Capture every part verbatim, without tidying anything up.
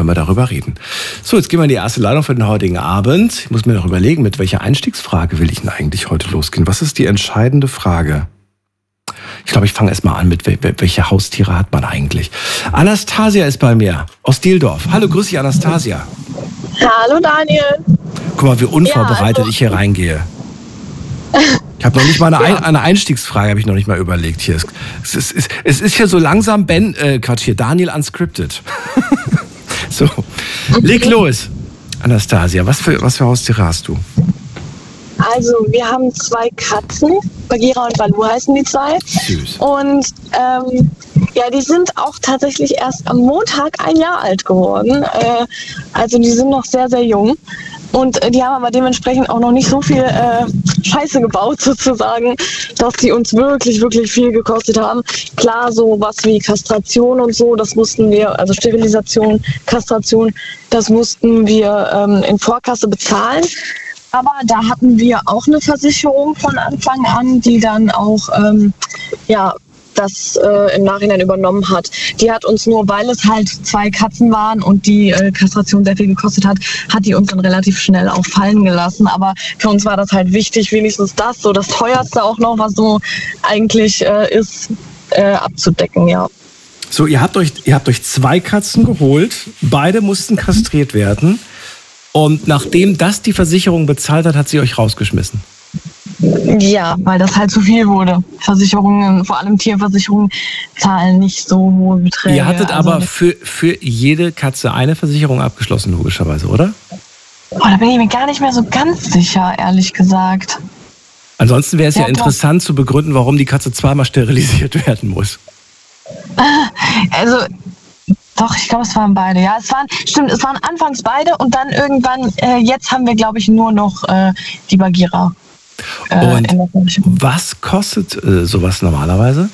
wir darüber reden. So, jetzt gehen wir in die erste Leitung für den heutigen Abend. Ich muss mir noch überlegen, mit welcher Einstiegsfrage will ich denn eigentlich heute losgehen? Was ist die entscheidende Frage? Ich glaube, ich fange erst mal an mit, welche Haustiere hat man eigentlich? Anastasia ist bei mir aus Dieldorf. Hallo, grüß dich, Anastasia. Hallo, Daniel. Guck mal, wie unvorbereitet ja, also, ich hier reingehe. Ich habe noch nicht mal eine, Ein- eine Einstiegsfrage, habe ich noch nicht mal überlegt. Hier. Es, ist, es, es ist hier so langsam Ben, äh, Quatsch hier, Daniel unscripted. So, leg los, Anastasia. Was für, was für Haustiere hast du? Also, wir haben zwei Katzen. Bagheera und Balu heißen die zwei. Süß. Und ähm, ja, die sind auch tatsächlich erst am Montag ein Jahr alt geworden. Äh, also, die sind noch sehr, sehr jung. Und äh, die haben aber dementsprechend auch noch nicht so viel äh, Scheiße gebaut, sozusagen, dass die uns wirklich, wirklich viel gekostet haben. Klar, so was wie Kastration und so, das mussten wir, also Sterilisation, Kastration, das mussten wir ähm, in Vorkasse bezahlen. Aber da hatten wir auch eine Versicherung von Anfang an, die dann auch ähm, ja, das äh, im Nachhinein übernommen hat. Die hat uns nur, weil es halt zwei Katzen waren und die äh, Kastration sehr viel gekostet hat, hat die uns dann relativ schnell auch fallen gelassen. Aber für uns war das halt wichtig, wenigstens das, so das teuerste auch noch, was so eigentlich äh, ist, äh, abzudecken, ja. So, ihr habt euch, ihr habt euch zwei Katzen geholt, beide mussten kastriert werden. Und nachdem das die Versicherung bezahlt hat, hat sie euch rausgeschmissen. Ja, weil das halt zu viel wurde. Versicherungen, vor allem Tierversicherungen, zahlen nicht so hohe Beträge. Ihr hattet also aber für, für jede Katze eine Versicherung abgeschlossen, logischerweise, oder? Oh, da bin ich mir gar nicht mehr so ganz sicher, ehrlich gesagt. Ansonsten wäre es ja, Ja, interessant zu begründen, warum die Katze zweimal sterilisiert werden muss. Also... Doch, ich glaube, es waren beide. Ja, es waren, stimmt, es waren anfangs beide und dann irgendwann, äh, jetzt haben wir, glaube ich, nur noch äh, die Bagheera. Äh, und was kostet äh, sowas normalerweise?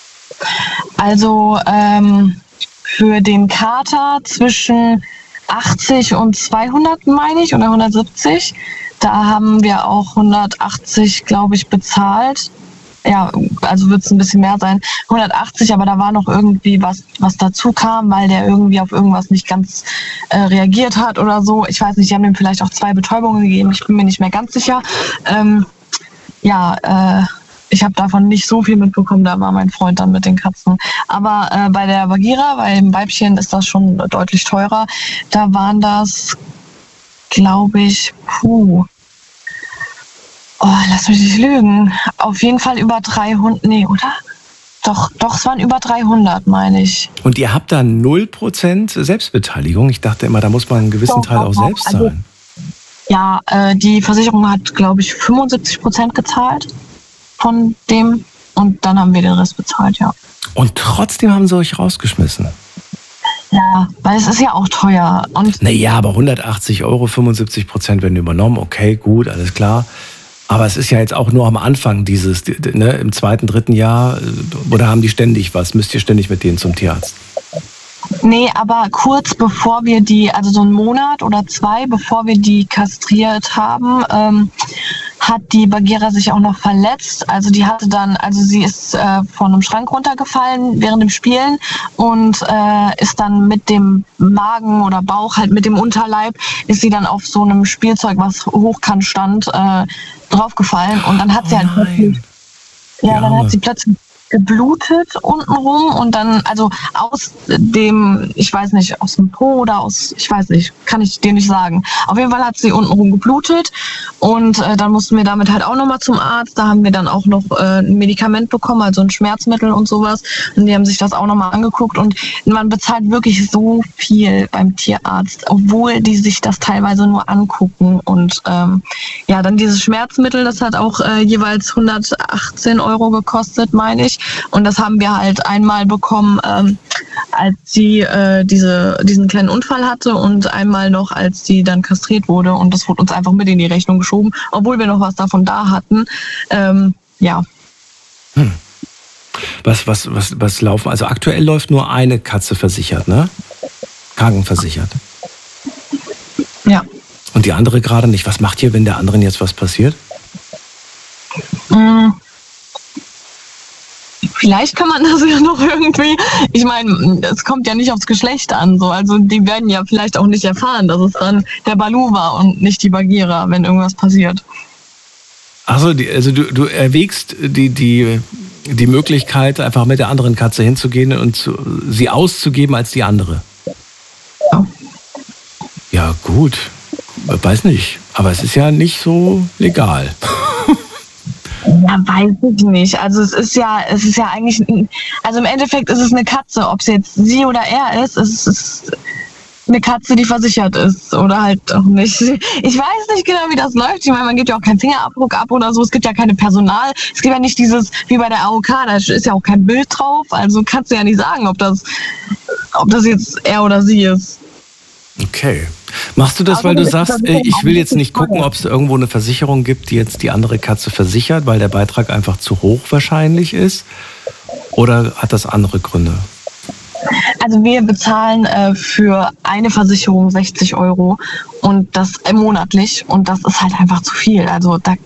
Also ähm, für den Kater zwischen achtzig und zweihundert, meine ich, oder hundertsiebzig. Da haben wir auch hundertachtzig, glaube ich, bezahlt. Ja, also wird es ein bisschen mehr sein, hundertachtzig, aber da war noch irgendwie was, was dazu kam, weil der irgendwie auf irgendwas nicht ganz äh, reagiert hat oder so. Ich weiß nicht, die haben ihm vielleicht auch zwei Betäubungen gegeben, ich bin mir nicht mehr ganz sicher. Ähm, ja, äh, ich habe davon nicht so viel mitbekommen, da war mein Freund dann mit den Katzen. Aber äh, bei der Bagheera, bei dem Weibchen ist das schon deutlich teurer. Da waren das, glaube ich, puh, oh, lass mich nicht lügen. Auf jeden Fall über dreihundert, nee, oder? Doch, doch, es waren über dreihundert, meine ich. Und ihr habt da null Prozent Selbstbeteiligung? Ich dachte immer, da muss man einen gewissen Doch, Teil auch doch, selbst also, zahlen. Ja, äh, die Versicherung hat, glaube ich, fünfundsiebzig Prozent gezahlt von dem und dann haben wir den Rest bezahlt, ja. Und trotzdem haben sie euch rausgeschmissen? Ja, weil es ist ja auch teuer. Und naja, aber hundertachtzig Euro, fünfundsiebzig Prozent werden übernommen, okay, gut, alles klar. Aber es ist ja jetzt auch nur am Anfang dieses, ne, im zweiten, dritten Jahr, oder haben die ständig was? Müsst ihr ständig mit denen zum Tierarzt? Nee, aber kurz bevor wir die, also so einen Monat oder zwei, bevor wir die kastriert haben, ähm, hat die Bagheera sich auch noch verletzt. Also die hatte dann, also sie ist äh, von einem Schrank runtergefallen während dem Spielen und äh, ist dann mit dem Magen oder Bauch, halt mit dem Unterleib, ist sie dann auf so einem Spielzeug, was hochkant stand, äh, draufgefallen und dann hat oh sie halt plötzlich, ja, dann hat sie plötzlich geblutet untenrum und dann, also aus dem, ich weiß nicht, aus dem Po oder aus, ich weiß nicht, kann ich dir nicht sagen. Auf jeden Fall hat sie untenrum geblutet und äh, dann mussten wir damit halt auch nochmal zum Arzt. Da haben wir dann auch noch äh, ein Medikament bekommen, also ein Schmerzmittel und sowas. Und die haben sich das auch nochmal angeguckt und man bezahlt wirklich so viel beim Tierarzt, obwohl die sich das teilweise nur angucken. Und ähm, ja, dann dieses Schmerzmittel, das hat auch äh, jeweils hundertachtzehn Euro gekostet, meine ich. Und das haben wir halt einmal bekommen, ähm, als sie äh, diese, diesen kleinen Unfall hatte und einmal noch, als sie dann kastriert wurde. Und das wurde uns einfach mit in die Rechnung geschoben, obwohl wir noch was davon da hatten. Ähm, ja. Hm. Was, was, was, was laufen? Also aktuell läuft nur eine Katze versichert, ne? Krankenversichert. Ja. Und die andere gerade nicht. Was macht ihr, wenn der anderen jetzt was passiert? Hm. vielleicht kann man das ja noch irgendwie, ich meine, es kommt ja nicht aufs Geschlecht an, so, also die werden ja vielleicht auch nicht erfahren, dass es dann der Balu war und nicht die Bagheera, wenn irgendwas passiert. Achso, also du, du erwägst die, die, die Möglichkeit, einfach mit der anderen Katze hinzugehen und zu, sie auszugeben als die andere. Ja. Ja, gut. Weiß nicht. Aber es ist ja nicht so legal. Ja, weiß ich nicht. Also es ist ja, es ist ja eigentlich, also im Endeffekt ist es eine Katze. Ob es jetzt sie oder er ist, es ist eine Katze, die versichert ist oder halt auch nicht. Ich weiß nicht genau, wie das läuft. Ich meine, man gibt ja auch keinen Fingerabdruck ab oder so. Es gibt ja keine Personal. Es gibt ja nicht dieses, wie bei der A O K, da ist ja auch kein Bild drauf. Also kannst du ja nicht sagen, ob das, ob das jetzt er oder sie ist. Okay. Machst du das, weil du sagst, ich will jetzt nicht gucken, ob es irgendwo eine Versicherung gibt, die jetzt die andere Katze versichert, weil der Beitrag einfach zu hoch wahrscheinlich ist? Oder hat das andere Gründe? Also wir bezahlen äh, für eine Versicherung sechzig Euro und das äh, monatlich und das ist halt einfach zu viel. Also da,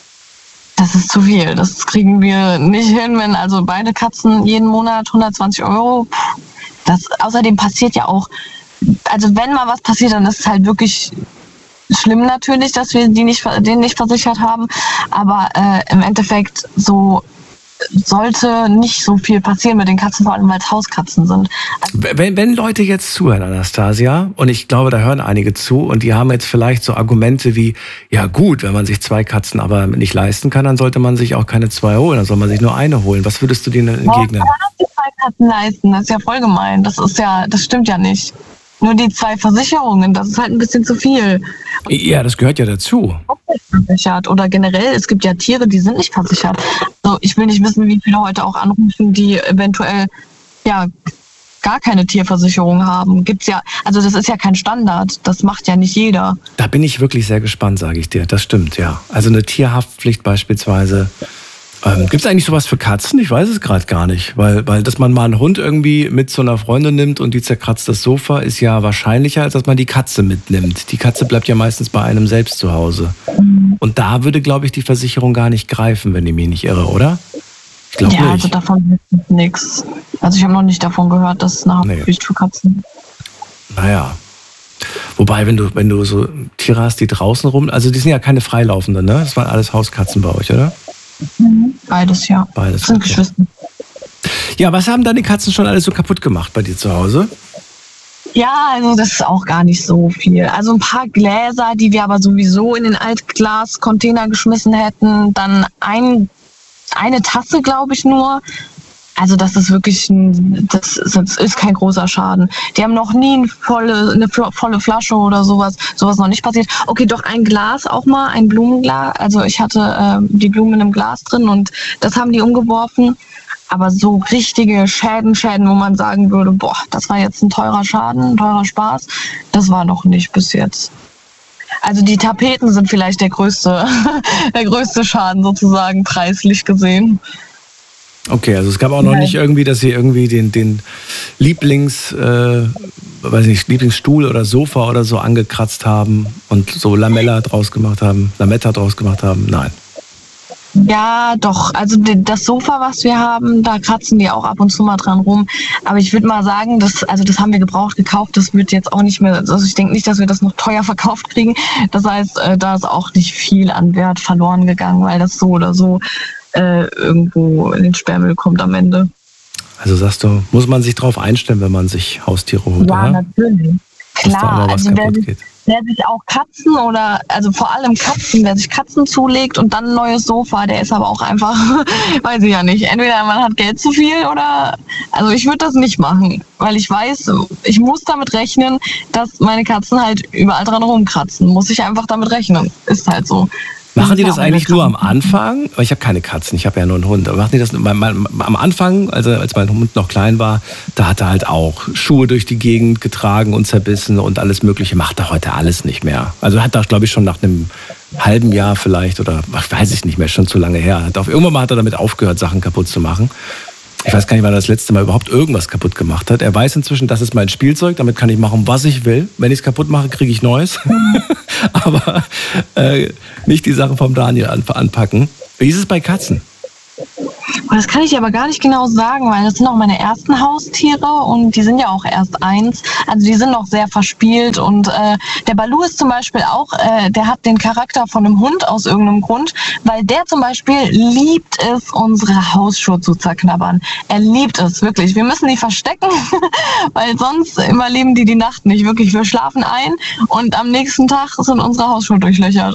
das ist zu viel. Das kriegen wir nicht hin, wenn also beide Katzen jeden Monat hundertzwanzig Euro. Das, außerdem passiert ja auch, also wenn mal was passiert, dann ist es halt wirklich schlimm natürlich, dass wir die nicht, den nicht versichert haben. Aber äh, im Endeffekt so sollte nicht so viel passieren mit den Katzen, vor allem weil es Hauskatzen sind. Also wenn, wenn Leute jetzt zuhören, Anastasia, und ich glaube, da hören einige zu und die haben jetzt vielleicht so Argumente wie, ja gut, wenn man sich zwei Katzen aber nicht leisten kann, dann sollte man sich auch keine zwei holen, dann soll man sich nur eine holen. Was würdest du denen entgegnen? Ja, die zwei Katzen leisten, das ist ja voll gemein. Das ist ja, das stimmt ja nicht. Nur die zwei Versicherungen, das ist halt ein bisschen zu viel. Ja, das gehört ja dazu. Versichert. Oder generell, es gibt ja Tiere, die sind nicht versichert. Also ich will nicht wissen, wie viele heute auch anrufen, die eventuell ja gar keine Tierversicherung haben. Gibt's ja, also das ist ja kein Standard. Das macht ja nicht jeder. Da bin ich wirklich sehr gespannt, sage ich dir. Das stimmt, ja. Also eine Tierhaftpflicht beispielsweise. Ähm, Gibt es eigentlich sowas für Katzen? Ich weiß es gerade gar nicht. Weil, weil, dass man mal einen Hund irgendwie mit zu einer Freundin nimmt und die zerkratzt das Sofa, ist ja wahrscheinlicher, als dass man die Katze mitnimmt. Die Katze bleibt ja meistens bei einem selbst zu Hause. Und da würde, glaube ich, die Versicherung gar nicht greifen, wenn ich mich nicht irre, oder? Ich glaube ja, nicht. Also davon ist nichts. Also ich habe noch nicht davon gehört, dass es eine Haftpflicht nee. für Katzen. Naja. Wobei, wenn du, wenn du so Tiere hast, die draußen rum, also die sind ja keine Freilaufenden, ne? Das waren alles Hauskatzen bei euch, oder? Beides, ja. Beides. Sind okay. Geschwister. Ja, was haben deine Katzen schon alles so kaputt gemacht bei dir zu Hause? Ja, also das ist auch gar nicht so viel. Also ein paar Gläser, die wir aber sowieso in den Altglas-Container geschmissen hätten. Dann ein, eine Tasse, glaube ich, nur. Also das ist wirklich, ein, das, ist, das ist kein großer Schaden. Die haben noch nie eine volle, eine volle Flasche oder sowas, sowas noch nicht passiert. Okay, doch ein Glas auch mal, ein Blumenglas. Also ich hatte äh, die Blumen in einem Glas drin und das haben die umgeworfen. Aber so richtige Schäden, Schäden, wo man sagen würde, boah, das war jetzt ein teurer Schaden, ein teurer Spaß, das war noch nicht bis jetzt. Also die Tapeten sind vielleicht der größte, der größte Schaden sozusagen, preislich gesehen. Okay, also es gab auch noch nicht irgendwie, dass Sie irgendwie den, den Lieblings, äh, weiß nicht, Lieblingsstuhl oder Sofa oder so angekratzt haben und so Lamella draus gemacht haben, Lametta draus gemacht haben? Nein. Ja, doch. Also das Sofa, was wir haben, da kratzen die auch ab und zu mal dran rum. Aber ich würde mal sagen, das, also das haben wir gebraucht gekauft. Das wird jetzt auch nicht mehr, also ich denke nicht, dass wir das noch teuer verkauft kriegen. Das heißt, da ist auch nicht viel an Wert verloren gegangen, weil das so oder so äh, irgendwo in den Sperrmüll kommt am Ende. Also sagst du, muss man sich drauf einstellen, wenn man sich Haustiere holt, ja, oder? natürlich. Dass Klar, da auch mal was also kaputt wer, geht. wer sich auch Katzen oder, also vor allem Katzen, wer sich Katzen zulegt und dann ein neues Sofa, der ist aber auch einfach, weiß ich ja nicht, entweder man hat Geld zu viel oder, also ich würde das nicht machen, weil ich weiß, ich muss damit rechnen, dass meine Katzen halt überall dran rumkratzen, muss ich einfach damit rechnen, ist halt so. Machen die das eigentlich nur am Anfang? Ich habe keine Katzen, ich habe ja nur einen Hund. Aber machen die das am Anfang, also als mein Hund noch klein war, da hat er halt auch Schuhe durch die Gegend getragen und zerbissen und alles Mögliche. Macht er heute alles nicht mehr. Also hat er, glaube ich, schon nach einem halben Jahr vielleicht oder weiß ich nicht mehr, schon zu lange her. Hat auf, irgendwann mal hat er damit aufgehört, Sachen kaputt zu machen. Ich weiß gar nicht, wann er das letzte Mal überhaupt irgendwas kaputt gemacht hat. Er weiß inzwischen, das ist mein Spielzeug, damit kann ich machen, was ich will. Wenn ich es kaputt mache, kriege ich Neues. Aber äh, nicht die Sachen vom Daniel anpacken. Wie ist es bei Katzen? Das kann ich aber gar nicht genau sagen, weil das sind auch meine ersten Haustiere und die sind ja auch erst eins. Also die sind noch sehr verspielt und äh, der Balu ist zum Beispiel auch, äh, der hat den Charakter von einem Hund aus irgendeinem Grund, weil der zum Beispiel liebt es, unsere Hausschuhe zu zerknabbern. Er liebt es, wirklich. Wir müssen die verstecken, weil sonst überleben die die Nacht nicht. Wirklich, wir schlafen ein und am nächsten Tag sind unsere Hausschuhe durchlöchert.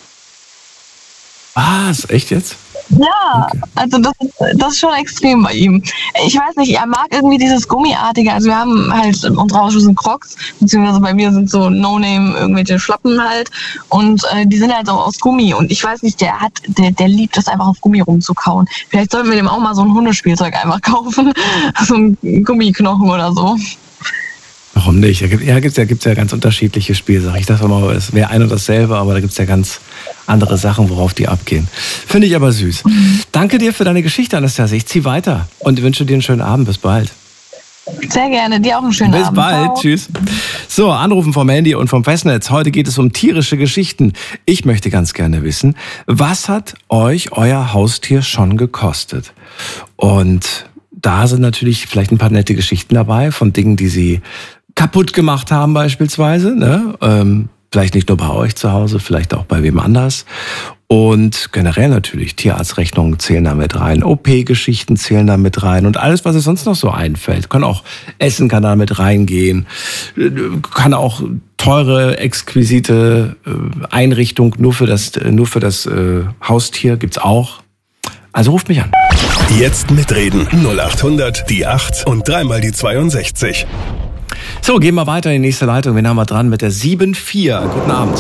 Was? Echt jetzt? Ja, okay. Also das ist, das ist schon extrem bei ihm. Ich weiß nicht, er mag irgendwie dieses Gummiartige. Also wir haben halt, unsere Hausschuhe sind Crocs, beziehungsweise bei mir sind so No-Name irgendwelche Schlappen halt. Und äh, die sind halt auch aus Gummi. Und ich weiß nicht, der hat, der, der liebt es einfach auf Gummi rumzukauen. Vielleicht sollten wir dem auch mal so ein Hundespielzeug einfach kaufen. So ein Gummiknochen oder so. Warum nicht? Da gibt es ja, gibt's ja, gibt's ja ganz unterschiedliche Spielsachen. Ich dachte mal, es wäre ein und dasselbe, aber da gibt es ja ganz andere Sachen, worauf die abgehen. Finde ich aber süß. Mhm. Danke dir für deine Geschichte, Anastasia. Ich ziehe weiter und wünsche dir einen schönen Abend. Bis bald. Sehr gerne. Dir auch einen schönen Bis Abend. Bis bald. Ciao. Tschüss. So, Anrufen vom Handy und vom Festnetz. Heute geht es um tierische Geschichten. Ich möchte ganz gerne wissen, was hat euch euer Haustier schon gekostet? Und da sind natürlich vielleicht ein paar nette Geschichten dabei von Dingen, die sie kaputt gemacht haben beispielsweise, ne? Ähm, vielleicht nicht nur bei euch zu Hause, vielleicht auch bei wem anders. Und generell natürlich, Tierarztrechnungen zählen da mit rein, O P-Geschichten zählen da mit rein und alles, was es sonst noch so einfällt. Kann auch Essen kann da mit reingehen, kann auch teure, exquisite Einrichtung nur für das, nur für das äh, Haustier gibt's auch. Also ruft mich an. Jetzt mitreden. null acht hundert, die acht und dreimal die zweiundsechzig. So, gehen wir weiter in die nächste Leitung. Wen haben wir dran mit der sieben vier? Guten Abend.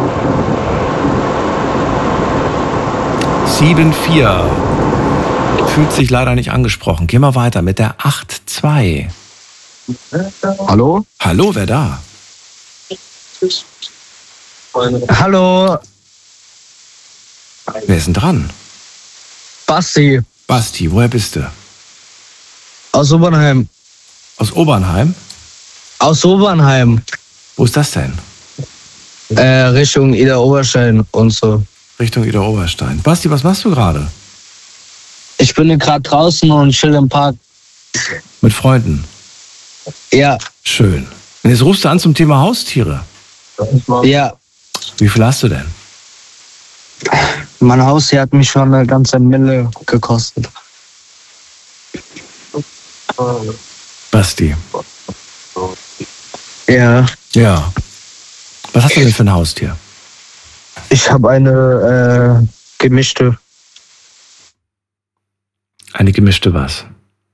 sieben vier. Fühlt sich leider nicht angesprochen. Gehen wir weiter mit der acht zwei. Hallo? Hallo, wer da? Hallo. Wer ist denn dran? Basti. Basti, woher bist du? Aus Obernheim. Aus Obernheim? Aus Obernheim. Wo ist das denn? Äh, Richtung Ida Oberstein und so. Richtung Ida Oberstein. Basti, was machst du gerade? Ich bin gerade draußen und chill im Park. Mit Freunden? Ja. Schön. Und jetzt rufst du an zum Thema Haustiere. Ja. Wie viel hast du denn? Mein Haustier hat mich schon eine ganze Mille gekostet. Basti. Ja. Ja. Was hast du denn für ein Haustier? Ich habe eine äh, gemischte. Eine gemischte was?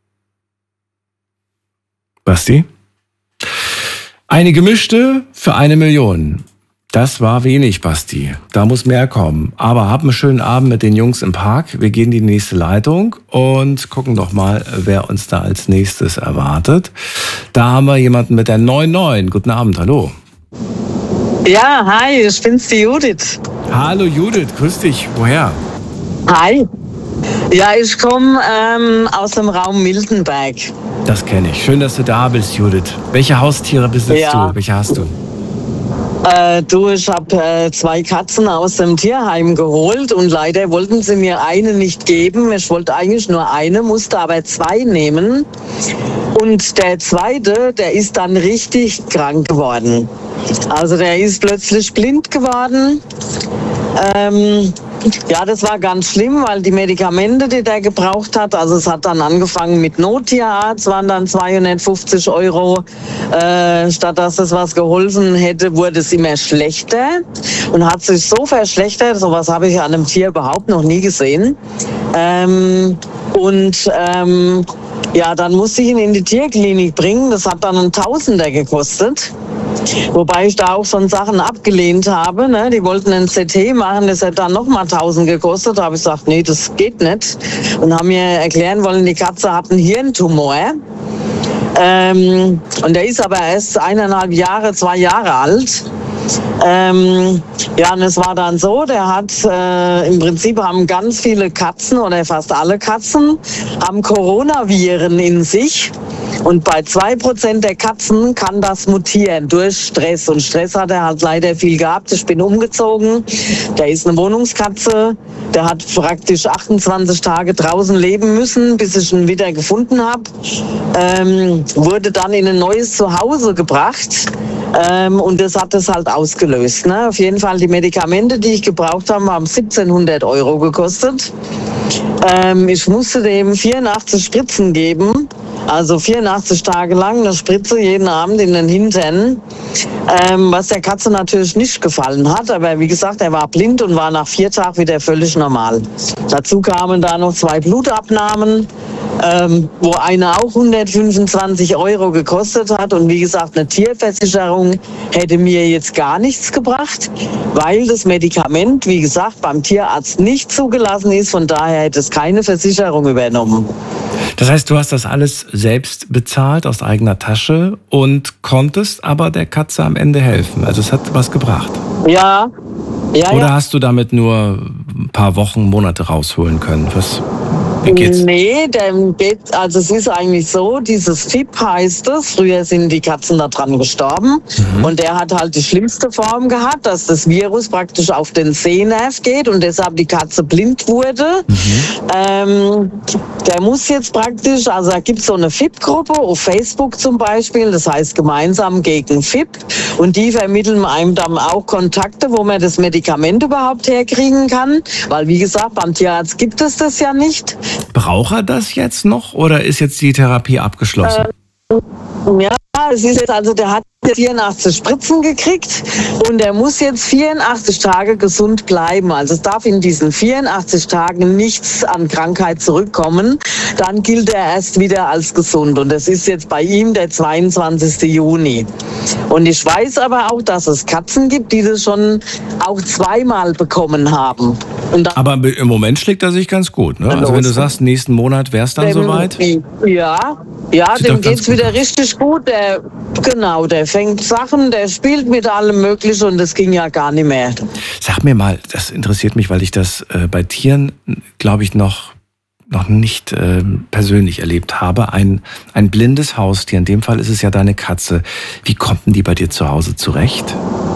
Basti? Eine gemischte für eine Million. Das war wenig, Basti. Da muss mehr kommen. Aber hab einen schönen Abend mit den Jungs im Park. Wir gehen in die nächste Leitung und gucken doch mal, wer uns da als nächstes erwartet. Da haben wir jemanden mit der neun neun. Guten Abend, hallo. Ja, hi, ich bin's, die Judith. Hallo Judith, grüß dich. Woher? Hi. Ja, ich komme ähm, aus dem Raum Miltenberg. Das kenne ich. Schön, dass du da bist, Judith. Welche Haustiere besitzt ja. du? Welche hast du? Äh, du, ich habe äh, zwei Katzen aus dem Tierheim geholt und leider wollten sie mir eine nicht geben. Ich wollte eigentlich nur eine, musste aber zwei nehmen. Und der zweite, der ist dann richtig krank geworden. Also der ist plötzlich blind geworden. Ähm, ja, das war ganz schlimm, weil die Medikamente, die der gebraucht hat, also es hat dann angefangen mit Nottierarzt, waren dann zweihundertfünfzig Euro. Äh, statt dass es was geholfen hätte, wurde es immer schlechter und hat sich so verschlechtert. Sowas habe ich an einem Tier überhaupt noch nie gesehen. Ähm, und ähm, ja, dann musste ich ihn in die Tierklinik bringen. Das hat dann einen Tausender gekostet. Wobei ich da auch schon Sachen abgelehnt habe. Ne? Die wollten ein C T machen, das hätte dann nochmal tausend gekostet. Da habe ich gesagt, nee, das geht nicht. Und haben mir erklären wollen, die Katze hat einen Hirntumor. Ähm, und der ist aber erst eineinhalb Jahre, zwei Jahre alt. Ähm, ja, und es war dann so, der hat, äh, im Prinzip haben ganz viele Katzen oder fast alle Katzen haben Coronaviren in sich. Und bei zwei Prozent der Katzen kann das mutieren durch Stress. Und Stress hat er halt leider viel gehabt. Ich bin umgezogen. Der ist eine Wohnungskatze. Der hat praktisch achtundzwanzig Tage draußen leben müssen, bis ich ihn wieder gefunden habe. Ähm, wurde dann in ein neues Zuhause gebracht. Ähm, und das hat es halt ausgelöst. Ne? Auf jeden Fall die Medikamente, die ich gebraucht habe, haben siebzehnhundert Euro gekostet. Ähm, ich musste dem vierundachtzig Spritzen geben. Also vierundachtzig Tage lang eine Spritze jeden Abend in den Hintern, ähm, was der Katze natürlich nicht gefallen hat. Aber wie gesagt, er war blind und war nach vier Tagen wieder völlig normal. Dazu kamen da noch zwei Blutabnahmen, ähm, wo eine auch hundertfünfundzwanzig Euro gekostet hat. Und wie gesagt, eine Tierversicherung hätte mir jetzt gar nichts gebracht, weil das Medikament, wie gesagt, beim Tierarzt nicht zugelassen ist. Von daher hätte es keine Versicherung übernommen. Das heißt, du hast das alles selbst bezahlt aus eigener Tasche und konntest aber der Katze am Ende helfen. Also es hat was gebracht. Ja. Ja, Oder ja. hast du damit nur ein paar Wochen, Monate rausholen können? Was, wie geht's? Nee, dem geht, also es ist eigentlich so, dieses F I P heißt es, früher sind die Katzen da dran gestorben mhm. und der hat halt die schlimmste Form gehabt, dass das Virus praktisch auf den Sehnerv geht und deshalb die Katze blind wurde. Mhm. Ähm, der muss jetzt praktisch, also da gibt es so eine F I P-Gruppe auf Facebook zum Beispiel, das heißt gemeinsam gegen F I P und die vermitteln einem dann auch Kontakte, wo man das Medikament überhaupt herkriegen kann, weil wie gesagt, beim Tierarzt gibt es das ja nicht. Braucht er das jetzt noch oder ist jetzt die Therapie abgeschlossen? Äh, ja, es ist jetzt also, der hat vierundachtzig Spritzen gekriegt und er muss jetzt vierundachtzig Tage gesund bleiben. Also es darf in diesen vierundachtzig Tagen nichts an Krankheit zurückkommen. Dann gilt er erst wieder als gesund. Und das ist jetzt bei ihm der zweiundzwanzigsten Juni. Und ich weiß aber auch, dass es Katzen gibt, die das schon auch zweimal bekommen haben. Und aber im Moment schlägt er sich ganz gut, ne? Also wenn du sagst, nächsten Monat wäre es dann soweit? Ja, ja, Sieht dem geht's wieder richtig gut. Der, genau, der fängt Sachen, der spielt mit allem Möglichen und das ging ja gar nicht mehr. Sag mir mal, das interessiert mich, weil ich das äh, bei Tieren, glaube ich, noch, noch nicht äh, persönlich erlebt habe. Ein, ein blindes Haustier, in dem Fall ist es ja deine Katze. Wie kommt denn die bei dir zu Hause zurecht?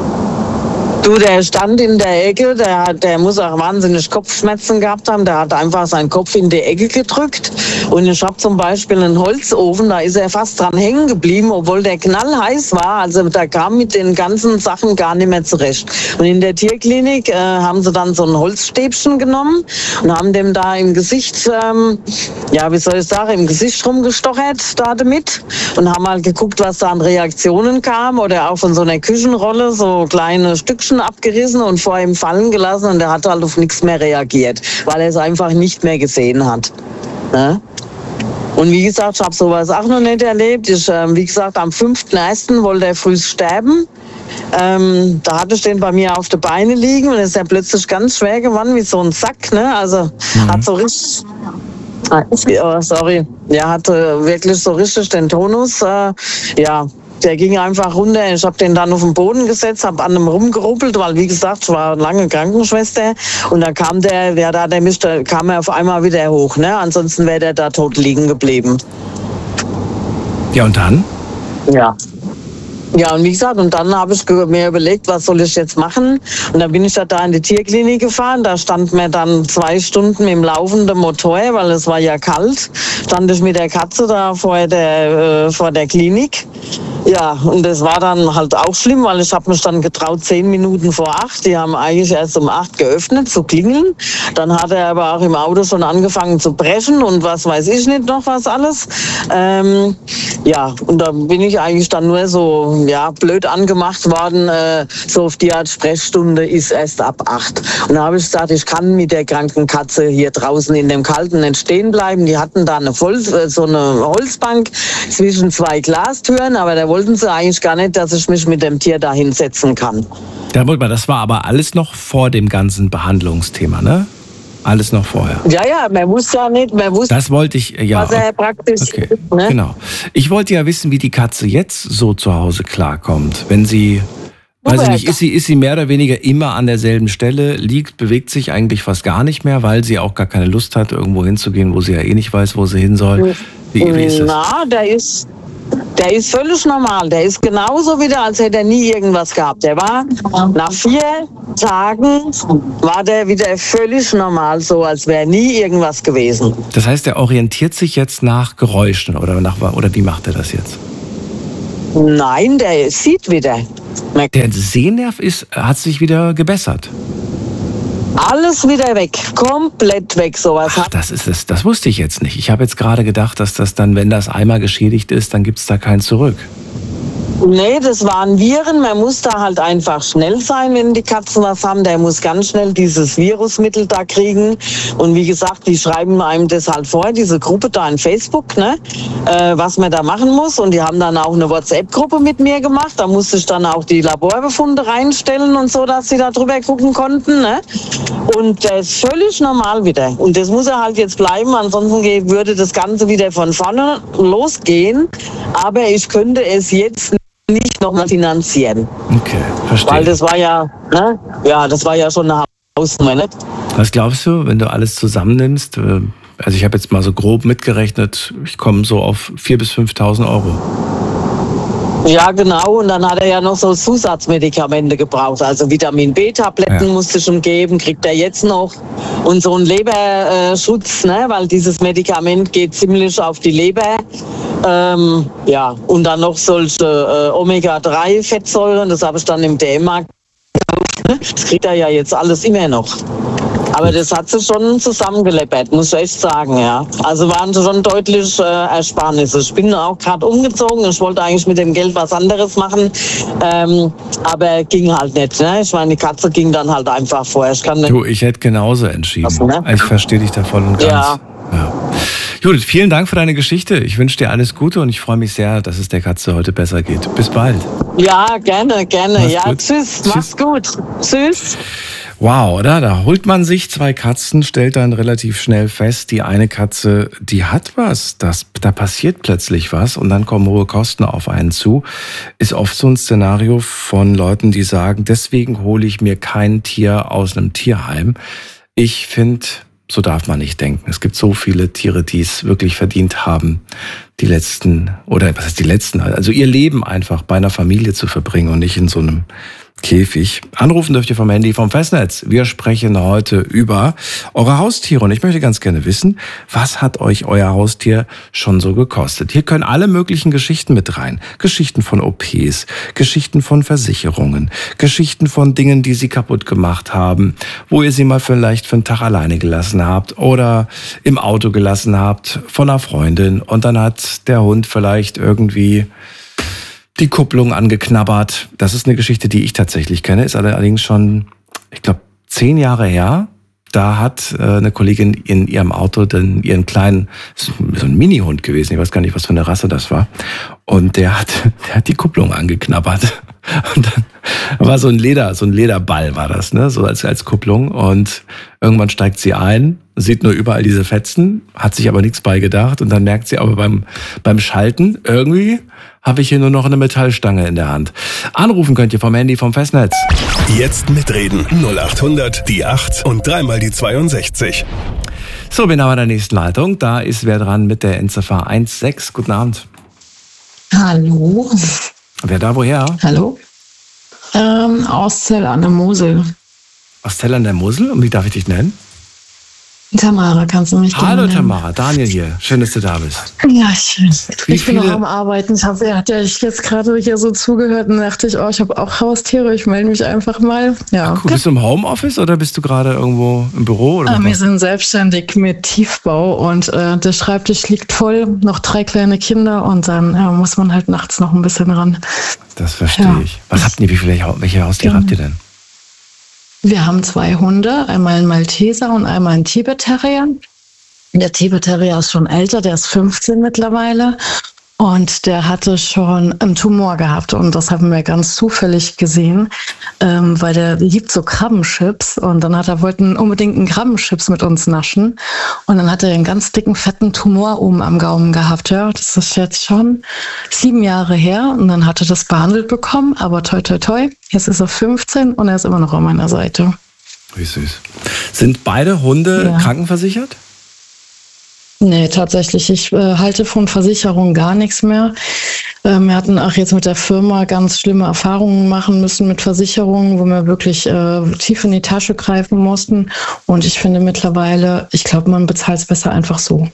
Du, der stand in der Ecke, der, der muss auch wahnsinnig Kopfschmerzen gehabt haben. Der hat einfach seinen Kopf in die Ecke gedrückt. Und ich habe zum Beispiel einen Holzofen, da ist er fast dran hängen geblieben, obwohl der knallheiß war. Also der kam mit den ganzen Sachen gar nicht mehr zurecht. Und in der Tierklinik äh, haben sie dann so ein Holzstäbchen genommen und haben dem da im Gesicht, ähm, ja, wie soll ich sagen, im Gesicht rumgestochert da damit. Und haben halt geguckt, was da an Reaktionen kam. Oder auch von so einer Küchenrolle so kleine Stückchen abgerissen und vor ihm fallen gelassen und er hat halt auf nichts mehr reagiert, weil er es einfach nicht mehr gesehen hat. Ne? Und wie gesagt, ich habe sowas auch noch nicht erlebt. Ich, äh, wie gesagt, am fünften ersten wollte er früh sterben. Ähm, da hatte ich den bei mir auf den Beinen liegen und ist er plötzlich ganz schwer geworden, wie so ein Sack. Ne? Also mhm. hat so richtig... Oh, sorry. Ja, hatte wirklich so richtig den Tonus. Äh, ja, der ging einfach runter. Ich habe den dann auf den Boden gesetzt, habe an ihm rumgeruppelt, weil wie gesagt, ich war lange Krankenschwester. Und dann kam der, der da, der Mischte, kam er auf einmal wieder hoch. Ne? Ansonsten wäre der da tot liegen geblieben. Ja, und dann? Ja. Ja, und wie gesagt, und dann habe ich mir überlegt, was soll ich jetzt machen? Und dann bin ich da in die Tierklinik gefahren. Da stand mir dann zwei Stunden im laufenden Motor, weil es war ja kalt. Stand ich mit der Katze da vor der, äh, vor der Klinik. Ja, und das war dann halt auch schlimm, weil ich habe mich dann getraut, zehn Minuten vor acht. Die haben eigentlich erst um acht geöffnet zu klingeln. Dann hat er aber auch im Auto schon angefangen zu brechen und was weiß ich nicht noch was alles. Ähm, ja, und da bin ich eigentlich dann nur so ja blöd angemacht worden. Äh, so auf die Art Sprechstunde ist erst ab acht. Und da habe ich gesagt, ich kann mit der kranken Katze hier draußen in dem Kalten nicht stehen bleiben. Die hatten da eine Voll, so eine Holzbank zwischen zwei Glastüren, aber da wollten sie eigentlich gar nicht, dass ich mich mit dem Tier da hinsetzen kann. Ja, das war aber alles noch vor dem ganzen Behandlungsthema, ne? Alles noch vorher. Ja, ja, man wusste ja nicht, man wusste, das wollte ich, ja, was er praktisch okay. ist, ne? Genau. Ich wollte ja wissen, wie die Katze jetzt so zu Hause klarkommt. Wenn sie, weiß ich nicht, ist sie, ist sie mehr oder weniger immer an derselben Stelle, liegt, bewegt sich eigentlich fast gar nicht mehr, weil sie auch gar keine Lust hat, irgendwo hinzugehen, wo sie ja eh nicht weiß, wo sie hin soll. Wie, wie ist das? Na, der ist... Der ist völlig normal. Der ist genauso wieder, als hätte er nie irgendwas gehabt. Der war nach vier Tagen war der wieder völlig normal, so als wäre nie irgendwas gewesen. Das heißt, er orientiert sich jetzt nach Geräuschen oder nach, oder wie macht er das jetzt? Nein, der sieht wieder. Der Sehnerv ist, hat sich wieder gebessert. Alles wieder weg, komplett weg, sowas. Ach, das ist es. Das wusste ich jetzt nicht. Ich habe jetzt gerade gedacht, dass das dann, wenn das einmal geschädigt ist, dann gibt es da kein Zurück. Nee, das waren Viren. Man muss da halt einfach schnell sein, wenn die Katzen was haben. Der muss ganz schnell dieses Virusmittel da kriegen. Und wie gesagt, die schreiben einem das halt vor, diese Gruppe da in Facebook, ne, äh, was man da machen muss. Und die haben dann auch eine WhatsApp-Gruppe mit mir gemacht. Da musste ich dann auch die Laborbefunde reinstellen und so, dass sie da drüber gucken konnten. Ne? Und der ist völlig normal wieder. Und das muss er halt jetzt bleiben. Ansonsten würde das Ganze wieder von vorne losgehen. Aber ich könnte es jetzt nicht nochmal finanzieren. Okay, verstehe. Weil das war ja, ne? Ja, das war ja schon eine Hausnummer, ne? Was glaubst du, wenn du alles zusammennimmst? Also ich habe jetzt mal so grob mitgerechnet, ich komme so auf viertausend bis fünftausend Euro. Ja, genau. Und dann hat er ja noch so Zusatzmedikamente gebraucht. Also Vitamin-B-Tabletten ja. musste schon geben, kriegt er jetzt noch. Und so ein Leberschutz, ne? Weil dieses Medikament geht ziemlich auf die Leber. Ähm, ja, und dann noch solche äh, Omega drei Fettsäuren. Das habe ich dann im D M-Markt gekauft. Das kriegt er ja jetzt alles immer noch. Aber das hat sich schon zusammengeleppert, muss ich echt sagen, ja. Also waren schon deutlich äh, Ersparnisse. Ich bin auch gerade umgezogen. Ich wollte eigentlich mit dem Geld was anderes machen, ähm, aber ging halt nicht. Ne? Ich meine, die Katze ging dann halt einfach vor. Ich kann nicht. Du, ich hätte genauso entschieden. Was, ne? Ich verstehe dich da voll und ganz. Ja. Ja. Judith, vielen Dank für deine Geschichte. Ich wünsche dir alles Gute und ich freue mich sehr, dass es der Katze heute besser geht. Bis bald. Ja, gerne, gerne. Mach's ja, gut. tschüss. Tschüss. Mach's gut. Tschüss. Wow, oder? Da holt man sich zwei Katzen, stellt dann relativ schnell fest, die eine Katze, die hat was, das, da passiert plötzlich was und dann kommen hohe Kosten auf einen zu. Ist oft so ein Szenario von Leuten, die sagen, deswegen hole ich mir kein Tier aus einem Tierheim. Ich finde, so darf man nicht denken. Es gibt so viele Tiere, die es wirklich verdient haben, die letzten, oder was heißt die letzten, also ihr Leben einfach bei einer Familie zu verbringen und nicht in so einem Käfig. Anrufen dürft ihr vom Handy vom Festnetz. Wir sprechen heute über eure Haustiere und ich möchte ganz gerne wissen, was hat euch euer Haustier schon so gekostet? Hier können alle möglichen Geschichten mit rein. Geschichten von O Ps, Geschichten von Versicherungen, Geschichten von Dingen, die sie kaputt gemacht haben, wo ihr sie mal vielleicht für einen Tag alleine gelassen habt oder im Auto gelassen habt von einer Freundin und dann hat der Hund vielleicht irgendwie die Kupplung angeknabbert. Das ist eine Geschichte, die ich tatsächlich kenne, ist allerdings schon, ich glaube, zehn Jahre her. Da hat äh, eine Kollegin in ihrem Auto den, ihren kleinen, so ein Mini-Hund gewesen, ich weiß gar nicht, was für eine Rasse das war. Und der hat, der hat die Kupplung angeknabbert. Und dann war so ein Leder, so ein Lederball war das, ne, so als, als Kupplung. Und irgendwann steigt sie ein, sieht nur überall diese Fetzen, hat sich aber nichts bei gedacht. Und dann merkt sie aber beim, beim Schalten, irgendwie habe ich hier nur noch eine Metallstange in der Hand. Anrufen könnt ihr vom Handy vom Festnetz. Jetzt mitreden. null acht hundert, die acht und dreimal die zweiundsechzig. So, bin aber in der nächsten Leitung. Da ist wer dran mit der Endziffer eins sechs. Guten Abend. Hallo. Wer da woher? Hallo. Ähm, aus Zell an der Mosel. Aus Zell an der Mosel? Und wie darf ich dich nennen? Tamara, kannst du mich gerne Hallo nennen? Tamara, Daniel hier. Schön, dass du da bist. Ja, schön. Wie ich bin viele- noch am Arbeiten. Ich habe, hat ja ich jetzt gerade hier so zugehört und dachte ich, oh, ich habe auch Haustiere. Ich melde mich einfach mal. Ja. Cool. Bist du im Homeoffice oder bist du gerade irgendwo im Büro? Oder Äh, wir was? sind selbstständig mit Tiefbau und äh, der Schreibtisch liegt voll, noch drei kleine Kinder und dann äh, muss man halt nachts noch ein bisschen ran. Das verstehe Ja. ich. Was habt ihr, wie viele, welche Haustiere Ja. habt ihr denn? Wir haben zwei Hunde, einmal einen Malteser und einmal einen Tibet-Terrier. Der Tibet-Terrier ist schon älter, der ist fünfzehn mittlerweile. Und der hatte schon einen Tumor gehabt. Und das haben wir ganz zufällig gesehen, ähm, weil der liebt so Krabbenchips. Und dann hat er wollten unbedingt einen Krabbenchips mit uns naschen. Und dann hat er einen ganz dicken, fetten Tumor oben am Gaumen gehabt. Ja, das ist jetzt schon sieben Jahre her. Und dann hat er das behandelt bekommen. Aber toi, toi, toi. Jetzt ist er fünfzehn und er ist immer noch an meiner Seite. Wie süß. Sind beide Hunde Ja. krankenversichert? Nee, tatsächlich. Ich äh, halte von Versicherungen gar nichts mehr. Äh, wir hatten auch jetzt mit der Firma ganz schlimme Erfahrungen machen müssen mit Versicherungen, wo wir wirklich äh, tief in die Tasche greifen mussten. Und ich finde mittlerweile, ich glaube, man bezahlt es besser einfach so.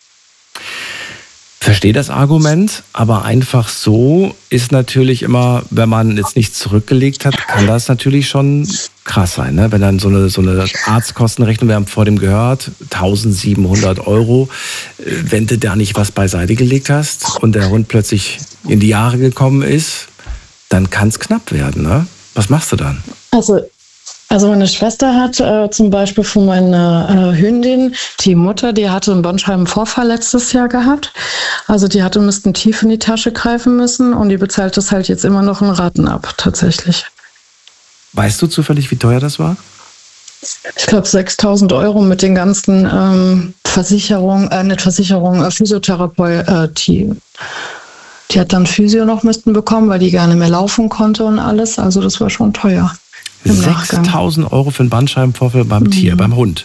Verstehe das Argument, aber einfach so ist natürlich immer, wenn man jetzt nichts zurückgelegt hat, kann das natürlich schon krass sein, ne? Wenn dann so eine, so eine Arztkostenrechnung, wir haben vor dem gehört, eintausendsiebenhundert Euro, wenn du da nicht was beiseite gelegt hast und der Hund plötzlich in die Jahre gekommen ist, dann kann es knapp werden, ne? Was machst du dann? Also Also meine Schwester hat äh, zum Beispiel von meiner äh, Hündin, die Mutter, die hatte einen Bandscheibenvorfall letztes Jahr gehabt. Also die hatte müssten tief in die Tasche greifen müssen und die bezahlt das halt jetzt immer noch in Raten ab, tatsächlich. Weißt du zufällig, wie teuer das war? Ich glaube sechstausend Euro mit den ganzen ähm, Versicherungen, äh, nicht Versicherungen, äh, Physiotherapeut, äh, die, die hat dann Physio noch müssten bekommen, weil die gar nicht mehr laufen konnte und alles. Also das war schon teuer. sechstausend Euro für einen Bandscheibenvorfall beim mhm. Tier, beim Hund.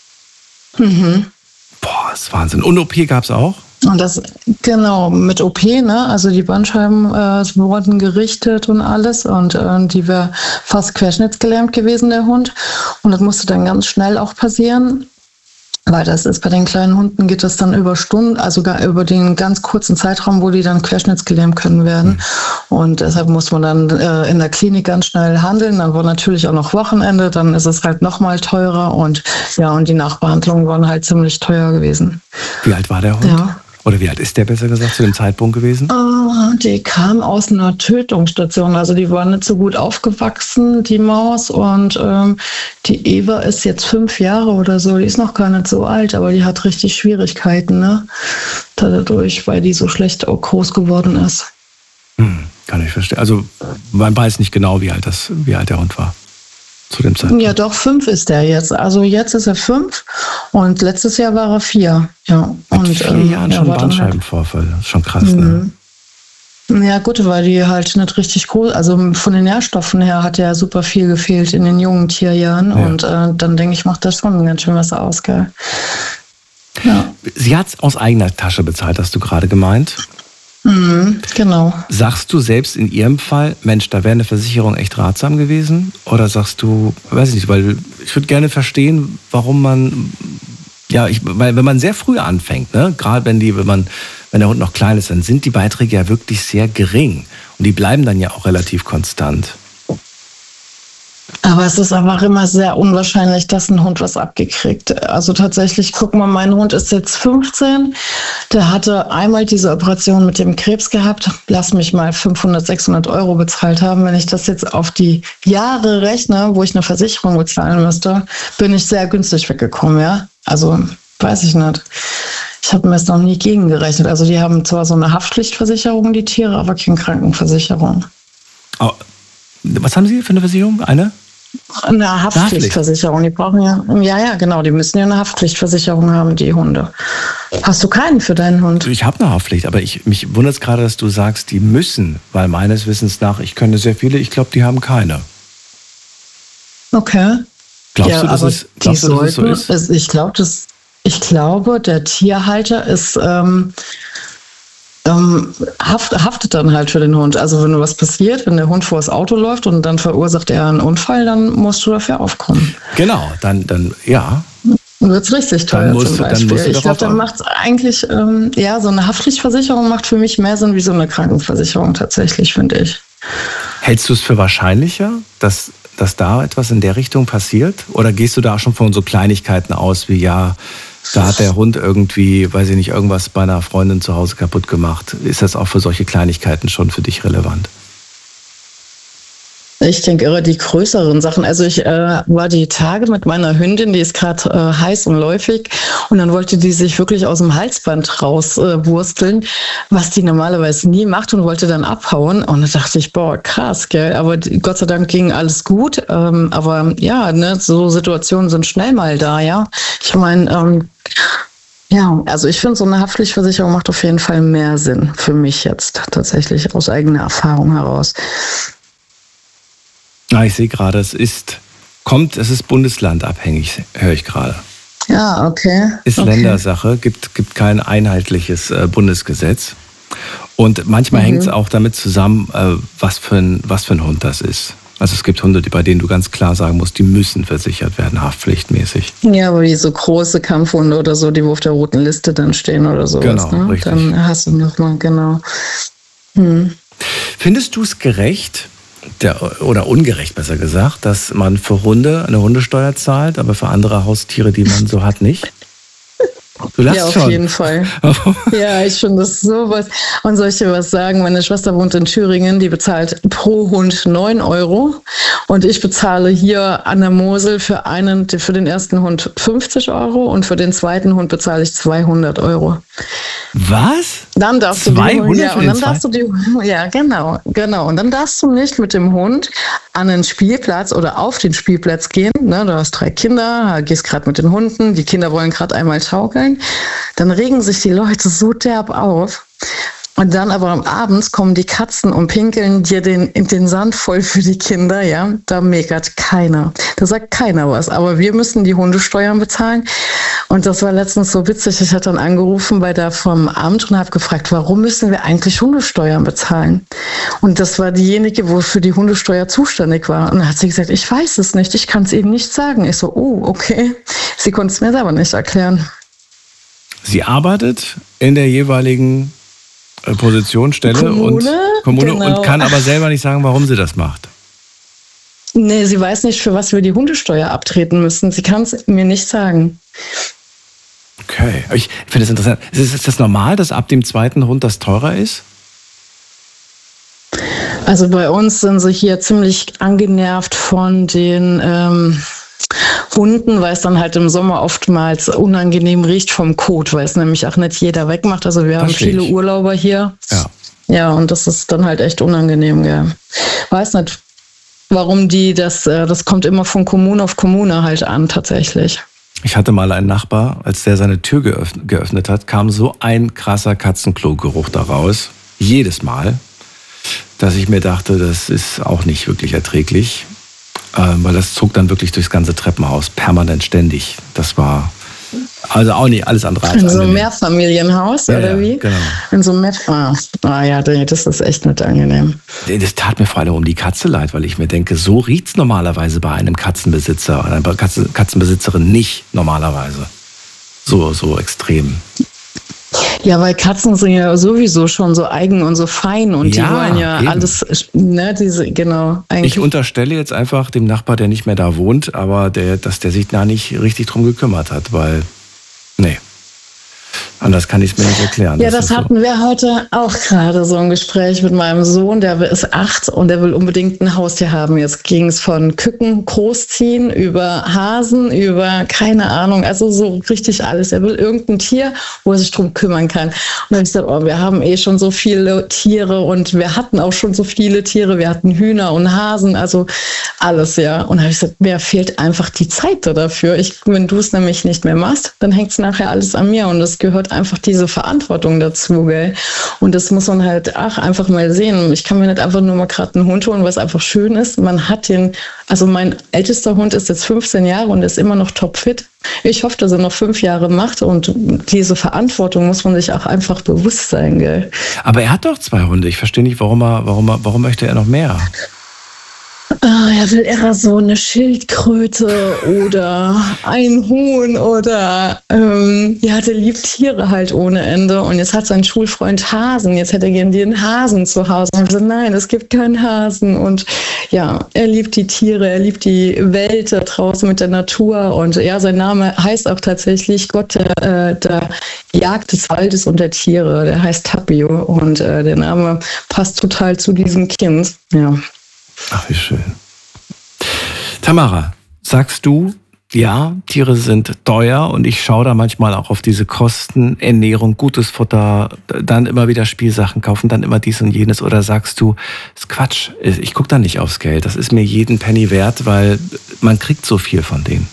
Mhm. Boah, das ist Wahnsinn. Und O P gab es auch? Und das, genau, mit O P, ne? Also die Bandscheiben äh, wurden gerichtet und alles. Und äh, die wäre fast querschnittsgelähmt gewesen, der Hund. Und das musste dann ganz schnell auch passieren. Weil das ist bei den kleinen Hunden, geht das dann über Stunden, also gar über den ganz kurzen Zeitraum, wo die dann querschnittsgelähmt können werden. Mhm. Und deshalb muss man dann äh, in der Klinik ganz schnell handeln. Dann war natürlich auch noch Wochenende, dann ist es halt noch mal teurer. Und ja, und die Nachbehandlungen waren halt ziemlich teuer gewesen. Wie alt war der Hund? Ja. Oder wie alt ist der, besser gesagt, zu dem Zeitpunkt gewesen? Oh, die kam aus einer Tötungsstation. Also die war nicht so gut aufgewachsen, die Maus. Und ähm, die Eva ist jetzt fünf Jahre oder so. Die ist noch gar nicht so alt, aber die hat richtig Schwierigkeiten, ne? Dadurch, weil die so schlecht auch groß geworden ist. Hm, kann ich verstehen. Also man weiß nicht genau, wie alt, das, wie alt der Hund war. Zu dem Zeitpunkt. Ja, doch, fünf ist er jetzt. Also jetzt ist er fünf und letztes Jahr war er vier. Ja. Mit und, vier ähm, Jahren ja, schon Bandscheibenvorfall. Das ist schon krass, mhm. ne? Ja gut, weil die halt nicht richtig groß, also von den Nährstoffen her hat ja super viel gefehlt in den jungen Tierjahren. Ja. Und äh, dann denke ich, macht das schon ganz schön was aus, gell? Ja. Sie hat es aus eigener Tasche bezahlt, hast du gerade gemeint. Mhm, genau. Sagst du selbst in ihrem Fall, Mensch, da wäre eine Versicherung echt ratsam gewesen? Oder sagst du, weiß ich nicht, weil ich würde gerne verstehen, warum man, ja, ich, weil wenn man sehr früh anfängt, ne, gerade wenn die, wenn man, wenn der Hund noch klein ist, dann sind die Beiträge ja wirklich sehr gering und die bleiben dann ja auch relativ konstant. Aber es ist einfach immer sehr unwahrscheinlich, dass ein Hund was abgekriegt. Also tatsächlich, guck mal, mein Hund ist jetzt fünfzehn. Der hatte einmal diese Operation mit dem Krebs gehabt. Lass mich mal fünfhundert, sechshundert Euro bezahlt haben. Wenn ich das jetzt auf die Jahre rechne, wo ich eine Versicherung bezahlen müsste, bin ich sehr günstig weggekommen, ja. Also, weiß ich nicht. Ich habe mir das noch nie gegengerechnet. Also die haben zwar so eine Haftpflichtversicherung, die Tiere, aber keine Krankenversicherung. Oh. Was haben Sie für eine Versicherung? Eine? Eine Haftpflichtversicherung. Die brauchen ja, ja, ja, genau. Die müssen ja eine Haftpflichtversicherung haben, die Hunde. Hast du keinen für deinen Hund? Ich habe eine Haftpflicht, aber ich, mich wundert es gerade, dass du sagst, die müssen, weil meines Wissens nach, ich kenne sehr viele, ich glaube, die haben keine. Okay. Glaubst ja, du, dass, es, glaubst du, dass es so ist? Es, ich, glaub, das, ich glaube, der Tierhalter ist... Ähm, Ähm, haft, haftet dann halt für den Hund. Also wenn was passiert, wenn der Hund vor das Auto läuft und dann verursacht er einen Unfall, dann musst du dafür aufkommen. Genau, dann, dann ja. Dann wird es richtig teuer dann musst zum du, Beispiel. Dann musst du ich glaube, dann macht es eigentlich, ähm, ja, so eine Haftpflichtversicherung macht für mich mehr Sinn wie so eine Krankenversicherung tatsächlich, finde ich. Hältst du es für wahrscheinlicher, dass, dass da etwas in der Richtung passiert? Oder gehst du da schon von so Kleinigkeiten aus wie, ja, da hat der Hund irgendwie, weiß ich nicht, irgendwas bei einer Freundin zu Hause kaputt gemacht. Ist das auch für solche Kleinigkeiten schon für dich relevant? Ich denke eher die größeren Sachen. Also ich äh, war die Tage mit meiner Hündin, die ist gerade äh, heiß und läufig und dann wollte die sich wirklich aus dem Halsband rauswursteln, äh, was die normalerweise nie macht und wollte dann abhauen. Und da dachte ich, boah, krass, gell. Aber die, Gott sei Dank ging alles gut. Ähm, aber ja, ne, so Situationen sind schnell mal da, ja. Ich meine, ähm, ja, also ich finde, so eine Haftpflichtversicherung macht auf jeden Fall mehr Sinn für mich jetzt tatsächlich aus eigener Erfahrung heraus. Ah, ich sehe gerade, es ist, kommt, es ist bundeslandabhängig, höre ich gerade. Ja, okay. Ist okay. Ländersache, gibt, gibt kein einheitliches äh, Bundesgesetz. Und manchmal mhm. hängt es auch damit zusammen, äh, was, für ein, was für ein Hund das ist. Also es gibt Hunde, bei denen du ganz klar sagen musst, die müssen versichert werden, haftpflichtmäßig. Ja, aber wie so große Kampfhunde oder so, die auf der roten Liste dann stehen oder sowas. Genau, ne? richtig. Dann hast du nochmal, genau. Hm. Findest du es gerecht, der, oder ungerecht besser gesagt, dass man für Hunde eine Hundesteuer zahlt, aber für andere Haustiere, die man so hat, nicht? Du lachst ja, auf schon. jeden Fall. Ja, ich finde das sowas. Und soll ich dir was sagen? Meine Schwester wohnt in Thüringen, die bezahlt pro Hund neun Euro. Und ich bezahle hier an der Mosel für einen, für den ersten Hund fünfzig Euro und für den zweiten Hund bezahle ich zweihundert Euro. Was? Dann darfst zweihundert du die, ja, und dann darfst du die, ja, genau, genau. Und dann darfst du nicht mit dem Hund an den Spielplatz oder auf den Spielplatz gehen. Ne? Du hast drei Kinder, gehst gerade mit den Hunden, die Kinder wollen gerade einmal schaukeln. Dann regen sich die Leute so derb auf. Und dann aber abends kommen die Katzen und pinkeln dir den, den Sand voll für die Kinder, ja. Da meckert keiner. Da sagt keiner was. Aber wir müssen die Hundesteuern bezahlen. Und das war letztens so witzig. Ich hatte dann angerufen bei der vom Amt und habe gefragt, warum müssen wir eigentlich Hundesteuern bezahlen? Und das war diejenige, wo für die Hundesteuer zuständig war. Und dann hat sie gesagt, ich weiß es nicht. Ich kann es Ihnen nicht sagen. Ich so, oh, okay. Sie konnte es mir selber nicht erklären. Sie arbeitet in der jeweiligen Position, Stelle Kommune, und Kommune genau. und kann aber selber nicht sagen, warum sie das macht. Nee, sie weiß nicht, für was wir die Hundesteuer abtreten müssen. Sie kann es mir nicht sagen. Okay, ich finde das interessant. Ist das normal, dass ab dem zweiten Hund das teurer ist? Also bei uns sind sie hier ziemlich angenervt von den ähm, Hunden, weil es dann halt im Sommer oftmals unangenehm riecht vom Kot, weil es nämlich auch nicht jeder wegmacht. Also wir haben Verstehe viele ich. Urlauber hier. Ja. Ja, und das ist dann halt echt unangenehm, gell. Weiß nicht, warum die das, das kommt immer von Kommune auf Kommune halt an, tatsächlich. Ich hatte mal einen Nachbar, als der seine Tür geöffnet, geöffnet hat, kam so ein krasser Katzenklo-Geruch da raus. Jedes Mal. Dass ich mir dachte, das ist auch nicht wirklich erträglich. Ähm, weil das zog dann wirklich durchs ganze Treppenhaus, permanent, ständig. Das war also auch nicht alles andere als In so einem angenehm. Mehrfamilienhaus, Ja, oder ja, wie? genau. In so einem Mehr ah, ah ja, das ist echt nicht angenehm. Das tat mir vor allem um die Katze leid, weil ich mir denke, so riecht's normalerweise bei einem Katzenbesitzer oder einer Katze, Katzenbesitzerin nicht normalerweise. So, so extrem. Ja, weil Katzen sind ja sowieso schon so eigen und so fein und Ja, die wollen ja eben. alles, ne, diese, genau. Eigentlich. Ich unterstelle jetzt einfach dem Nachbar, der nicht mehr da wohnt, aber der, dass der sich da nicht richtig drum gekümmert hat, weil, nee, anders kann ich es mir nicht erklären. Ja, das, ist hatten so. wir heute auch gerade so ein Gespräch mit meinem Sohn, der ist acht und der will unbedingt ein Haustier haben. Jetzt ging es von Küken großziehen über Hasen, über keine Ahnung, also so richtig alles. Er will irgendein Tier, wo er sich drum kümmern kann. Und dann habe ich gesagt, oh, wir haben eh schon so viele Tiere und wir hatten auch schon so viele Tiere. Wir hatten Hühner und Hasen, also alles, ja. Und dann habe ich gesagt, mir fehlt einfach die Zeit dafür. Ich, wenn du es nämlich nicht mehr machst, dann hängt es nachher alles an mir und es gehört einfach diese Verantwortung dazu, gell? Und das muss man halt auch einfach mal sehen. Ich kann mir nicht einfach nur mal gerade einen Hund holen, was einfach schön ist. Man hat den, also mein ältester Hund ist jetzt fünfzehn Jahre und ist immer noch topfit. Ich hoffe, dass er noch fünf Jahre macht und diese Verantwortung muss man sich auch einfach bewusst sein, gell? Aber er hat doch zwei Hunde. Ich verstehe nicht, warum er, warum er, warum möchte er noch mehr? Ah, er will eher so eine Schildkröte oder ein Huhn oder ähm, ja, der liebt Tiere halt ohne Ende. Und jetzt hat sein Schulfreund Hasen. Jetzt hätte er gerne den Hasen zu Hause. Und ich so, nein, es gibt keinen Hasen. Und ja, er liebt die Tiere, er liebt die Welt da draußen mit der Natur. Und ja, sein Name heißt auch tatsächlich Gott der, äh, der Jagd des Waldes und der Tiere. Der heißt Tapio. Und äh, der Name passt total zu diesem Kind. Ja. Ach, wie schön. Tamara, sagst du, ja, Tiere sind teuer und ich schaue da manchmal auch auf diese Kosten, Ernährung, gutes Futter, dann immer wieder Spielsachen kaufen, dann immer dies und jenes, oder sagst du, das ist Quatsch, ich gucke da nicht aufs Geld, das ist mir jeden Penny wert, weil man kriegt so viel von denen.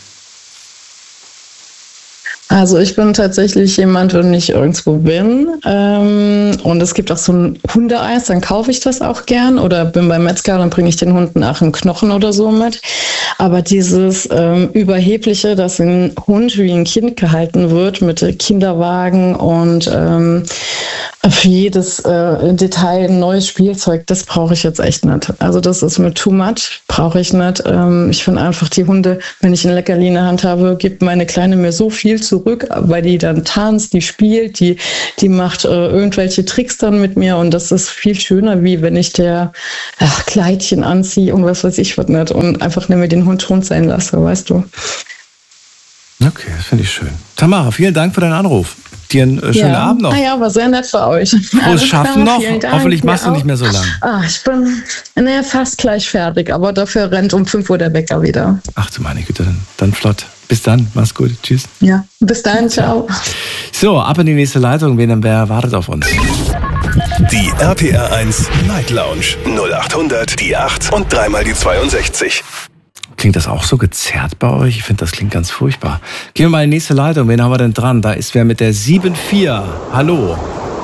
Also ich bin tatsächlich jemand, wenn ich irgendwo bin ähm, und es gibt auch so ein Hundeeis, dann kaufe ich das auch gern oder bin beim Metzger, dann bringe ich den Hunden auch einen Knochen oder so mit. Aber dieses ähm, Überhebliche, dass ein Hund wie ein Kind gehalten wird mit Kinderwagen und ähm, für jedes äh, Detail ein neues Spielzeug, das brauche ich jetzt echt nicht. Also das ist mir too much, brauche ich nicht. Ähm, ich finde einfach, die Hunde, wenn ich ein Leckerli in der Hand habe, gibt meine Kleine mir so viel zurück, weil die dann tanzt, die spielt, die, die macht äh, irgendwelche Tricks dann mit mir und das ist viel schöner, wie wenn ich der ach, Kleidchen anziehe und was weiß ich was nicht und einfach nicht mehr den Hund Hund sein lasse, weißt du. Okay, das finde ich schön. Tamara, vielen Dank für deinen Anruf. Dir einen äh, schönen ja. Abend noch. Ah ja, war sehr nett für euch. Frohes Schaffen noch. Hoffentlich machst du nicht mehr so lang. Ah, ich bin naja, fast gleich fertig, aber dafür rennt um fünf Uhr der Wecker wieder. Ach du meine Güte, dann, dann flott. Bis dann, mach's gut. Tschüss. Ja, bis dahin, ciao. So, ab in die nächste Leitung. Wen, wer wartet auf uns? Die R P R eins Night Lounge null acht hundert, die acht und dreimal die zweiundsechzig. Klingt das auch so gezerrt bei euch? Ich finde, das klingt ganz furchtbar. Gehen wir mal in die nächste Leitung. Wen haben wir denn dran? Da ist wer mit der sieben vier. Hallo.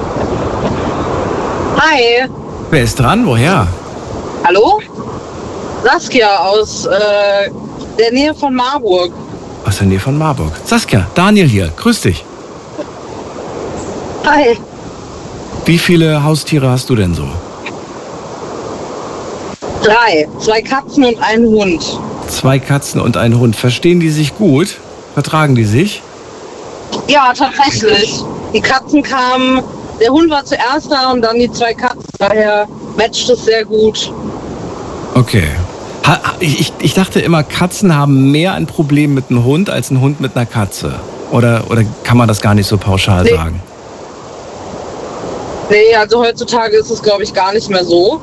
Hi. Wer ist dran? Woher? Hallo? Saskia aus äh, der Nähe von Marburg. Aus der Nähe von Marburg. Saskia, Daniel hier. Grüß dich. Hi. Wie viele Haustiere hast du denn so? Drei. Zwei Katzen und einen Hund. Zwei Katzen und ein Hund. Verstehen die sich gut? Vertragen die sich? Ja, tatsächlich. Die Katzen kamen, der Hund war zuerst da und dann die zwei Katzen. Daher matcht es sehr gut. Okay. Ha, ich, ich dachte immer, Katzen haben mehr ein Problem mit einem Hund als ein Hund mit einer Katze. Oder, oder kann man das gar nicht so pauschal nee. sagen? Nee, also heutzutage ist es, glaube ich, gar nicht mehr so.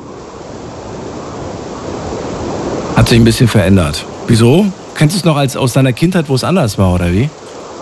Hat sich ein bisschen verändert. Wieso? Kennst du es noch als aus deiner Kindheit, wo es anders war, oder wie?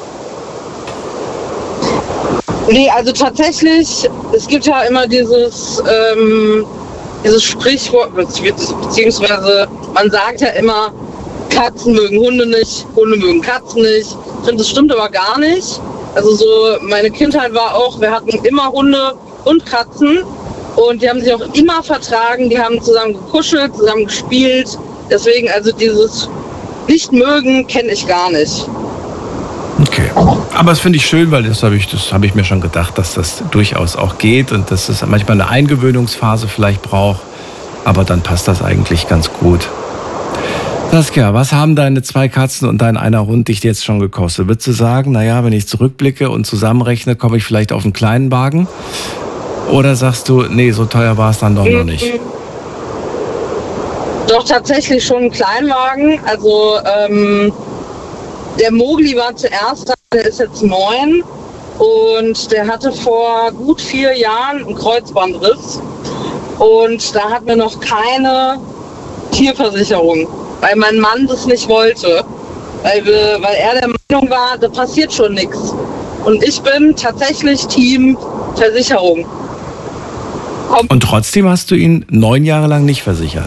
Nee, also tatsächlich, es gibt ja immer dieses, ähm, dieses Sprichwort, beziehungsweise man sagt ja immer, Katzen mögen Hunde nicht, Hunde mögen Katzen nicht. Ich finde, das stimmt aber gar nicht. Also so, meine Kindheit war auch, wir hatten immer Hunde und Katzen und die haben sich auch immer vertragen, die haben zusammen gekuschelt, zusammen gespielt. Deswegen, also dieses Nicht-Mögen kenne ich gar nicht. Okay. Aber das finde ich schön, weil das habe ich, das habe ich mir schon gedacht, dass das durchaus auch geht und dass es manchmal eine Eingewöhnungsphase vielleicht braucht. Aber dann passt das eigentlich ganz gut. Saskia, was haben deine zwei Katzen und dein einer Hund dich jetzt schon gekostet? Würdest du sagen, naja, wenn ich zurückblicke und zusammenrechne, komme ich vielleicht auf einen kleinen Wagen? Oder sagst du, nee, so teuer war es dann doch noch nicht? Doch, tatsächlich schon ein Kleinwagen. Also ähm, der Mogli war zuerst da, der ist jetzt neun und der hatte vor gut vier Jahren einen Kreuzbandriss und da hatten wir noch keine Tierversicherung, weil mein Mann das nicht wollte, weil, wir, weil er der Meinung war, da passiert schon nichts. Und ich bin tatsächlich Team Versicherung. Komm. Und trotzdem hast du ihn neun Jahre lang nicht versichert?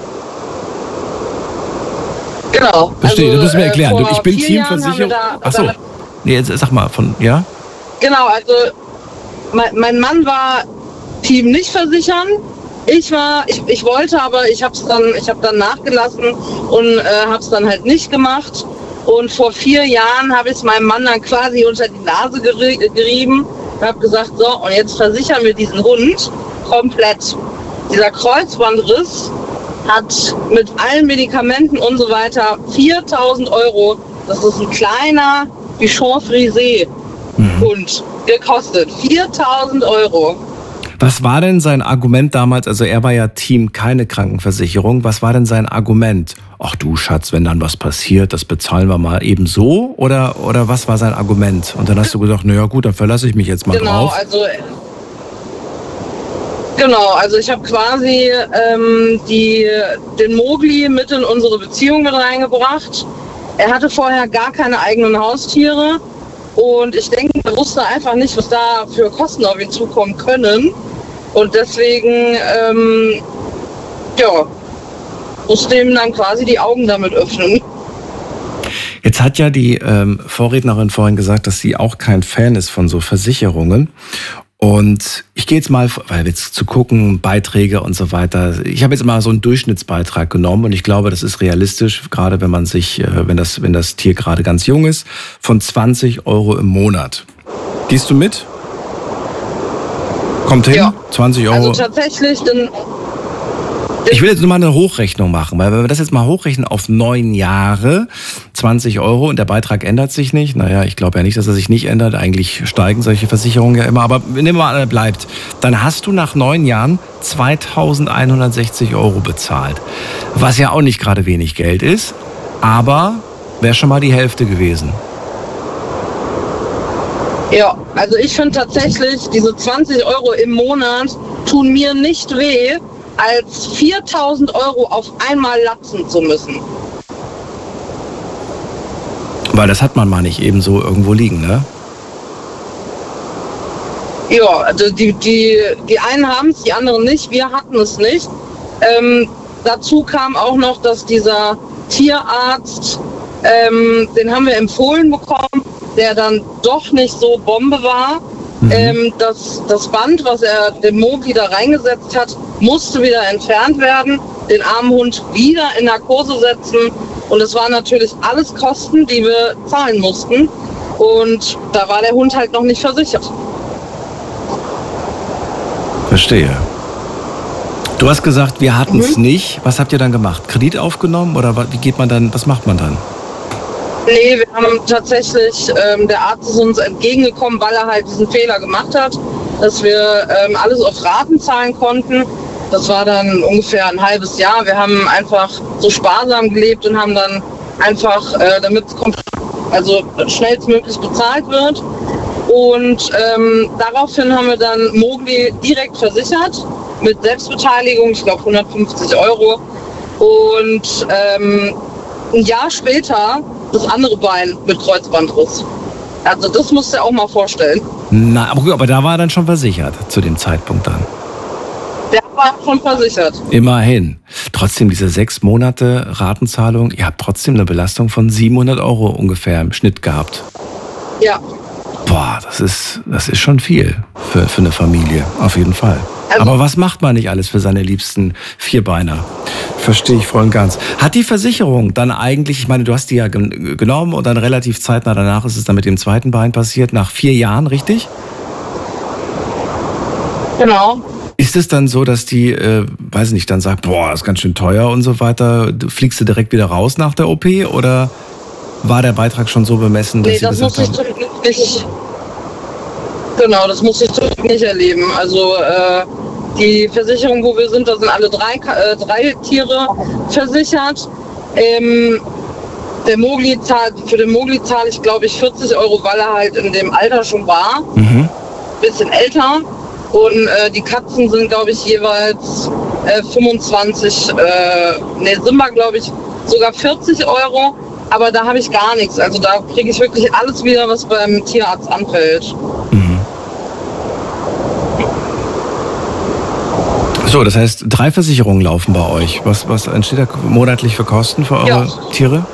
Genau. Verstehe, also, das musst du mir erklären. Äh, ich bin Teamversicherung. Da, Achso, nee, jetzt sag mal, von, ja? Genau, also mein, mein Mann war Team nicht versichern. Ich war, ich, ich wollte, aber ich habe es dann, ich habe dann nachgelassen und äh, habe es dann halt nicht gemacht. Und vor vier Jahren habe ich es meinem Mann dann quasi unter die Nase geri- gerieben und habe gesagt, so, und jetzt versichern wir diesen Hund komplett. Dieser Kreuzbandriss hat mit allen Medikamenten und so weiter viertausend Euro, das ist ein kleiner Bichon Frisé Hund, gekostet. viertausend Euro. Was war denn sein Argument damals? Also er war ja Team keine Krankenversicherung. Was war denn sein Argument? Ach du Schatz, wenn dann was passiert, das bezahlen wir mal eben so? Oder, oder was war sein Argument? Und dann hast du gesagt, naja gut, dann verlasse ich mich jetzt mal genau, drauf. Also, genau, also ich habe quasi ähm, die, den Mogli mit in unsere Beziehung mit reingebracht. Er hatte vorher gar keine eigenen Haustiere. Und ich denke, er wusste einfach nicht, was da für Kosten auf ihn zukommen können. Und deswegen, ähm, ja, musste ihm dann quasi die Augen damit öffnen. Jetzt hat ja die ähm, Vorrednerin vorhin gesagt, dass sie auch kein Fan ist von so Versicherungen. Und ich gehe jetzt mal, weil jetzt zu gucken, Beiträge und so weiter. Ich habe jetzt mal so einen Durchschnittsbeitrag genommen und ich glaube, das ist realistisch, gerade wenn man sich, wenn das, wenn das Tier gerade ganz jung ist, von zwanzig Euro im Monat. Gehst du mit? Kommt hin? Ja. zwanzig Euro. Also tatsächlich, dann. Ich will jetzt nur mal eine Hochrechnung machen, weil wenn wir das jetzt mal hochrechnen auf neun Jahre, zwanzig Euro und der Beitrag ändert sich nicht. Naja, ich glaube ja nicht, dass er sich nicht ändert. Eigentlich steigen solche Versicherungen ja immer. Aber nehmen wir mal an, er bleibt. Dann hast du nach neun Jahren zweitausendeinhundertsechzig Euro bezahlt. Was ja auch nicht gerade wenig Geld ist, aber wäre schon mal die Hälfte gewesen. Ja, also ich finde tatsächlich, diese zwanzig Euro im Monat tun mir nicht weh, als viertausend Euro auf einmal latzen zu müssen. Weil das hat man mal nicht eben so irgendwo liegen, ne? Ja, also die, die, die einen haben es, die anderen nicht. Wir hatten es nicht. Ähm, dazu kam auch noch, dass dieser Tierarzt, ähm, den haben wir empfohlen bekommen, der dann doch nicht so Bombe war. Mhm. Ähm, das, das Band, was er dem Mogli da reingesetzt hat, musste wieder entfernt werden, den armen Hund wieder in Narkose setzen. Und es waren natürlich alles Kosten, die wir zahlen mussten. Und da war der Hund halt noch nicht versichert. Verstehe. Du hast gesagt, wir hatten es Mhm. nicht. Was habt ihr dann gemacht? Kredit aufgenommen oder wa- wie geht man dann, was macht man dann? Nee, wir haben tatsächlich, ähm, der Arzt ist uns entgegengekommen, weil er halt diesen Fehler gemacht hat, dass wir ähm, alles auf Raten zahlen konnten. Das war dann ungefähr ein halbes Jahr. Wir haben einfach so sparsam gelebt und haben dann einfach, äh, damit es also schnellstmöglich bezahlt wird. Und ähm, daraufhin haben wir dann Mogli direkt versichert mit Selbstbeteiligung, ich glaube hundertfünfzig Euro. Und ähm, ein Jahr später das andere Bein mit Kreuzbandriss. Also das musst du dir auch mal vorstellen. Na, aber, gut, aber da war er dann schon versichert zu dem Zeitpunkt dann. Der war schon versichert. Immerhin. Trotzdem diese sechs Monate Ratenzahlung, ihr habt trotzdem eine Belastung von siebenhundert Euro ungefähr im Schnitt gehabt. Ja. Boah, das ist, das ist schon viel für, für eine Familie, auf jeden Fall. Also- Aber was macht man nicht alles für seine liebsten Vierbeiner? Verstehe ich voll und ganz. Hat die Versicherung dann eigentlich, ich meine, du hast die ja gen- genommen und dann relativ zeitnah danach ist es dann mit dem zweiten Bein passiert, nach vier Jahren, richtig? Genau. Ist es dann so, dass die, äh, weiß nicht, dann sagt, boah, das ist ganz schön teuer und so weiter, du fliegst du direkt wieder raus nach der O P oder war der Beitrag schon so bemessen, dass Nee, sie das gesagt muss ich haben? zum Glück nicht. Genau, das muss ich zum Glück nicht erleben. Also äh, die Versicherung, wo wir sind, da sind alle drei, äh, drei Tiere versichert. Ähm, der Mogli zahlt, für den Mogli zahle ich, glaube ich, vierzig Euro, weil er halt in dem Alter schon war. Mhm. Bisschen älter. Und äh, die Katzen sind, glaube ich, jeweils äh, fünfundzwanzig, äh, ne, Simba, glaube ich, sogar vierzig Euro. Aber da habe ich gar nichts. Also da kriege ich wirklich alles wieder, was beim Tierarzt anfällt. Mhm. So, das heißt, drei Versicherungen laufen bei euch. Was, was entsteht da monatlich für Kosten für eure Ja. Tiere?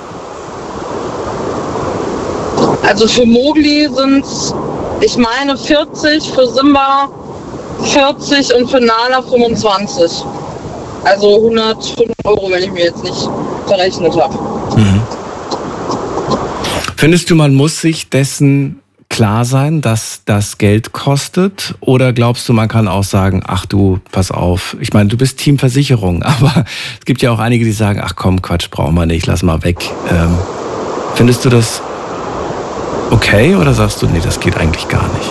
Also für Mogli sind es, ich meine, vierzig, für Simba vierzig und für Nala fünfundzwanzig. Also hundertfünf Euro, wenn ich mir jetzt nicht verrechnet habe. Mhm. Findest du, man muss sich dessen klar sein, dass das Geld kostet? Oder glaubst du, man kann auch sagen, ach du, pass auf. Ich meine, du bist Teamversicherung, aber es gibt ja auch einige, die sagen, ach komm, Quatsch, brauchen wir nicht, lass mal weg. Ähm, findest du das okay oder sagst du, nee, das geht eigentlich gar nicht?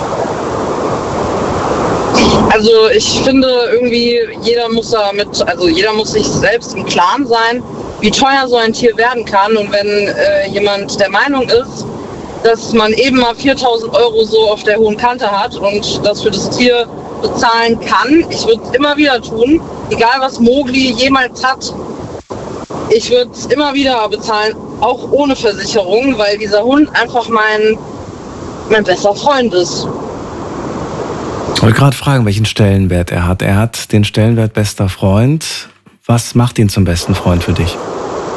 Also ich finde irgendwie, jeder muss damit, also jeder muss sich selbst im Klaren sein, wie teuer so ein Tier werden kann. Und wenn äh, jemand der Meinung ist, dass man eben mal viertausend Euro so auf der hohen Kante hat und das für das Tier bezahlen kann, ich würde es immer wieder tun, egal was Mogli jemals hat, ich würde es immer wieder bezahlen, auch ohne Versicherung, weil dieser Hund einfach mein, mein bester Freund ist. Ich wollte gerade fragen, welchen Stellenwert er hat. Er hat den Stellenwert bester Freund. Was macht ihn zum besten Freund für dich?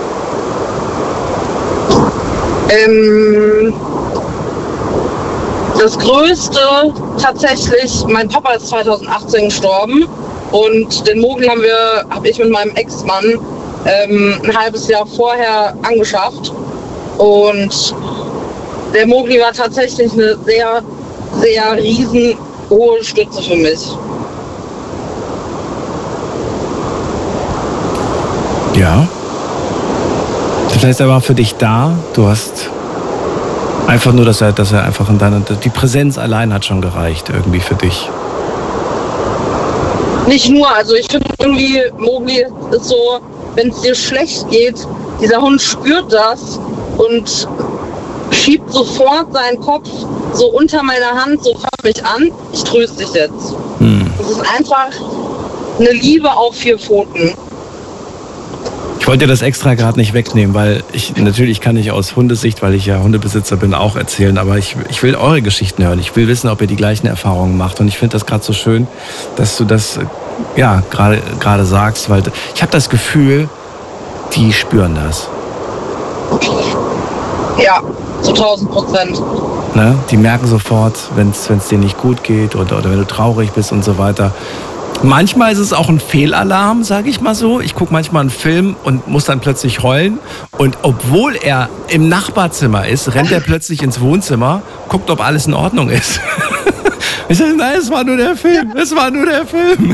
Ähm, Das Größte tatsächlich, mein Papa ist zweitausendachtzehn gestorben und den Mogli haben wir, habe ich mit meinem Ex-Mann ähm, ein halbes Jahr vorher angeschafft. Und der Mogli war tatsächlich eine sehr, sehr riesenhohe Stütze für mich. Ja. Das heißt, er war für dich da. Du hast einfach nur, dass er, dass er einfach in deiner, die Präsenz allein hat schon gereicht irgendwie für dich. Nicht nur, also ich finde irgendwie, Mogli ist so, wenn es dir schlecht geht, dieser Hund spürt das und schiebt sofort seinen Kopf so unter meiner Hand, so fass mich an, ich tröste dich jetzt. Hm. Das ist einfach eine Liebe auf vier Pfoten. Ich wollte dir das extra gerade nicht wegnehmen, weil ich natürlich kann ich aus Hundesicht, weil ich ja Hundebesitzer bin, auch erzählen, aber ich, ich will eure Geschichten hören. Ich will wissen, ob ihr die gleichen Erfahrungen macht und ich finde das gerade so schön, dass du das ja gerade gerade sagst, weil ich habe das Gefühl, die spüren das. Ja, zu tausend Prozent. Ne? Die merken sofort, wenn es dir nicht gut geht oder, oder wenn du traurig bist und so weiter. Manchmal ist es auch ein Fehlalarm, sage ich mal so. Ich gucke manchmal einen Film und muss dann plötzlich heulen. Und obwohl er im Nachbarzimmer ist, rennt er plötzlich ins Wohnzimmer, guckt, ob alles in Ordnung ist. Ich sage, nein, es war nur der Film, es war nur der Film.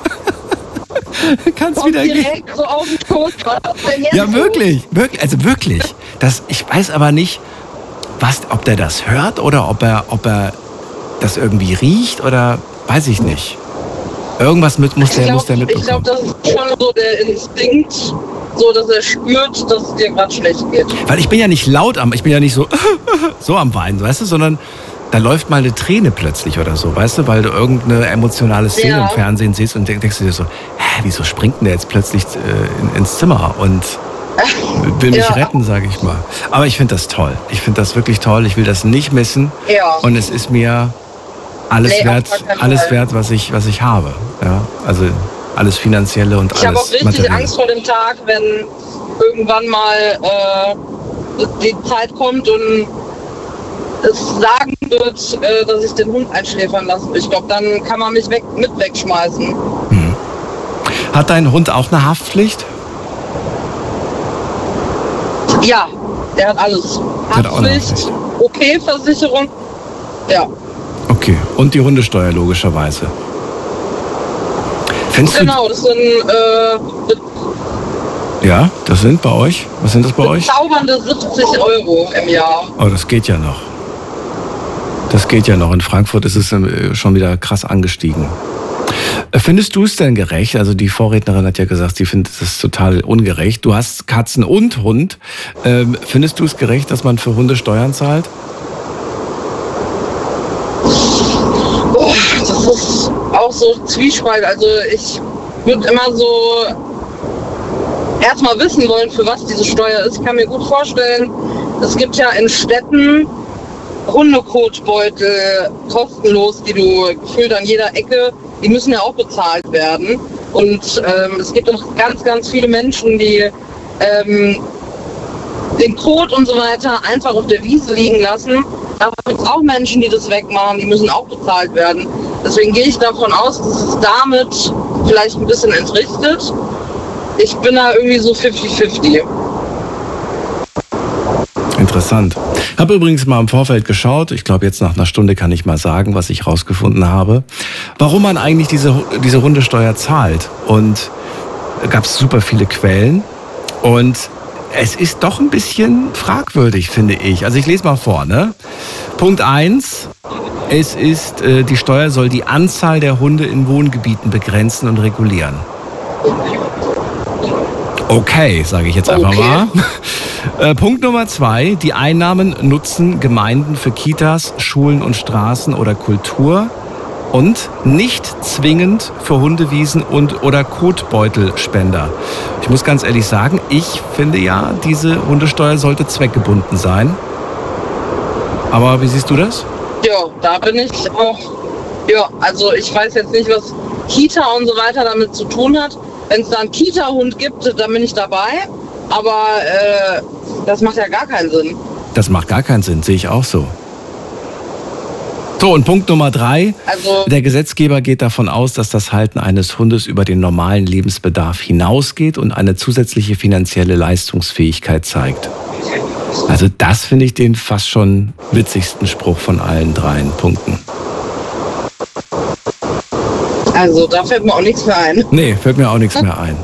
Kannst wieder gehen. So auf den Kopf. Ja, wirklich, wirklich, also wirklich. Das, ich weiß aber nicht, was, ob der das hört oder ob er, ob er das irgendwie riecht oder weiß ich nicht. Irgendwas mit, muss, der, glaub, muss der mitbekommen. Ich glaube, das ist schon so der Instinkt, so dass er spürt, dass es dir gerade schlecht geht. Weil ich bin ja nicht laut am, ich bin ja nicht so, so am Weinen, weißt du, sondern da läuft mal eine Träne plötzlich oder so, weißt du, weil du irgendeine emotionale Szene ja. im Fernsehen siehst und denkst du dir so, hä, wieso springt denn der jetzt plötzlich äh, in, ins Zimmer und will mich ja. retten, sage ich mal. Aber ich finde das toll. Ich finde das wirklich toll. Ich will das nicht missen. Ja. Und es ist mir alles nee, wert, alles wert, was ich, was ich habe. Ja, also alles Finanzielle und ich alles. Ich habe auch richtig Materielle. Angst vor dem Tag, wenn irgendwann mal äh, die Zeit kommt und es sagen wird, äh, dass ich den Hund einschläfern lasse. Ich glaube, dann kann man mich weg, mit wegschmeißen. Hm. Hat dein Hund auch eine Haftpflicht? Ja, der hat alles. Haftpflicht, O P-Versicherung, ja. Okay, und die Hundesteuer logischerweise. Findest genau, du, das sind äh, ja, das sind bei euch? Was sind das bei euch? Bezaubernde siebzig Euro im Jahr. Oh, das geht ja noch. Das geht ja noch. In Frankfurt ist es schon wieder krass angestiegen. Findest du es denn gerecht? Also die Vorrednerin hat ja gesagt, sie findet es total ungerecht. Du hast Katzen und Hund. Ähm, findest du es gerecht, dass man für Hunde Steuern zahlt? Oh, das ist auch so Zwiespalt. Also ich würde immer so erstmal wissen wollen, für was diese Steuer ist. Ich kann mir gut vorstellen, es gibt ja in Städten Hundekotbeutel kostenlos, die du gefühlt an jeder Ecke, die müssen ja auch bezahlt werden. Und ähm, es gibt auch ganz, ganz viele Menschen, die ähm, den Kot und so weiter einfach auf der Wiese liegen lassen. Da gibt es auch Menschen, die das wegmachen, die müssen auch bezahlt werden. Deswegen gehe ich davon aus, dass es damit vielleicht ein bisschen entrichtet. Ich bin da irgendwie so fünfzig fünfzig. Interessant. Ich habe übrigens mal im Vorfeld geschaut, ich glaube jetzt nach einer Stunde kann ich mal sagen, was ich rausgefunden habe, warum man eigentlich diese, diese Hundesteuer zahlt. Und da gab es super viele Quellen und es ist doch ein bisschen fragwürdig, finde ich. Also ich lese mal vor, ne? Punkt eins, es ist, äh, die Steuer soll die Anzahl der Hunde in Wohngebieten begrenzen und regulieren. Okay, sage ich jetzt einfach okay. mal. Äh, Punkt Nummer zwei, die Einnahmen nutzen Gemeinden für Kitas, Schulen und Straßen oder Kultur und nicht zwingend für Hundewiesen und oder Kotbeutelspender. Ich muss ganz ehrlich sagen, ich finde ja, diese Hundesteuer sollte zweckgebunden sein. Aber wie siehst du das? Ja, da bin ich auch, ja, also ich weiß jetzt nicht, was Kita und so weiter damit zu tun hat. Wenn es da einen Kita-Hund gibt, dann bin ich dabei. Aber äh, das macht ja gar keinen Sinn. Das macht gar keinen Sinn, sehe ich auch so. So, und Punkt Nummer drei. Also, der Gesetzgeber geht davon aus, dass das Halten eines Hundes über den normalen Lebensbedarf hinausgeht und eine zusätzliche finanzielle Leistungsfähigkeit zeigt. Also das finde ich den fast schon witzigsten Spruch von allen dreien Punkten. also da fällt mir auch nichts mehr ein. Nee, fällt mir auch nichts mehr ein.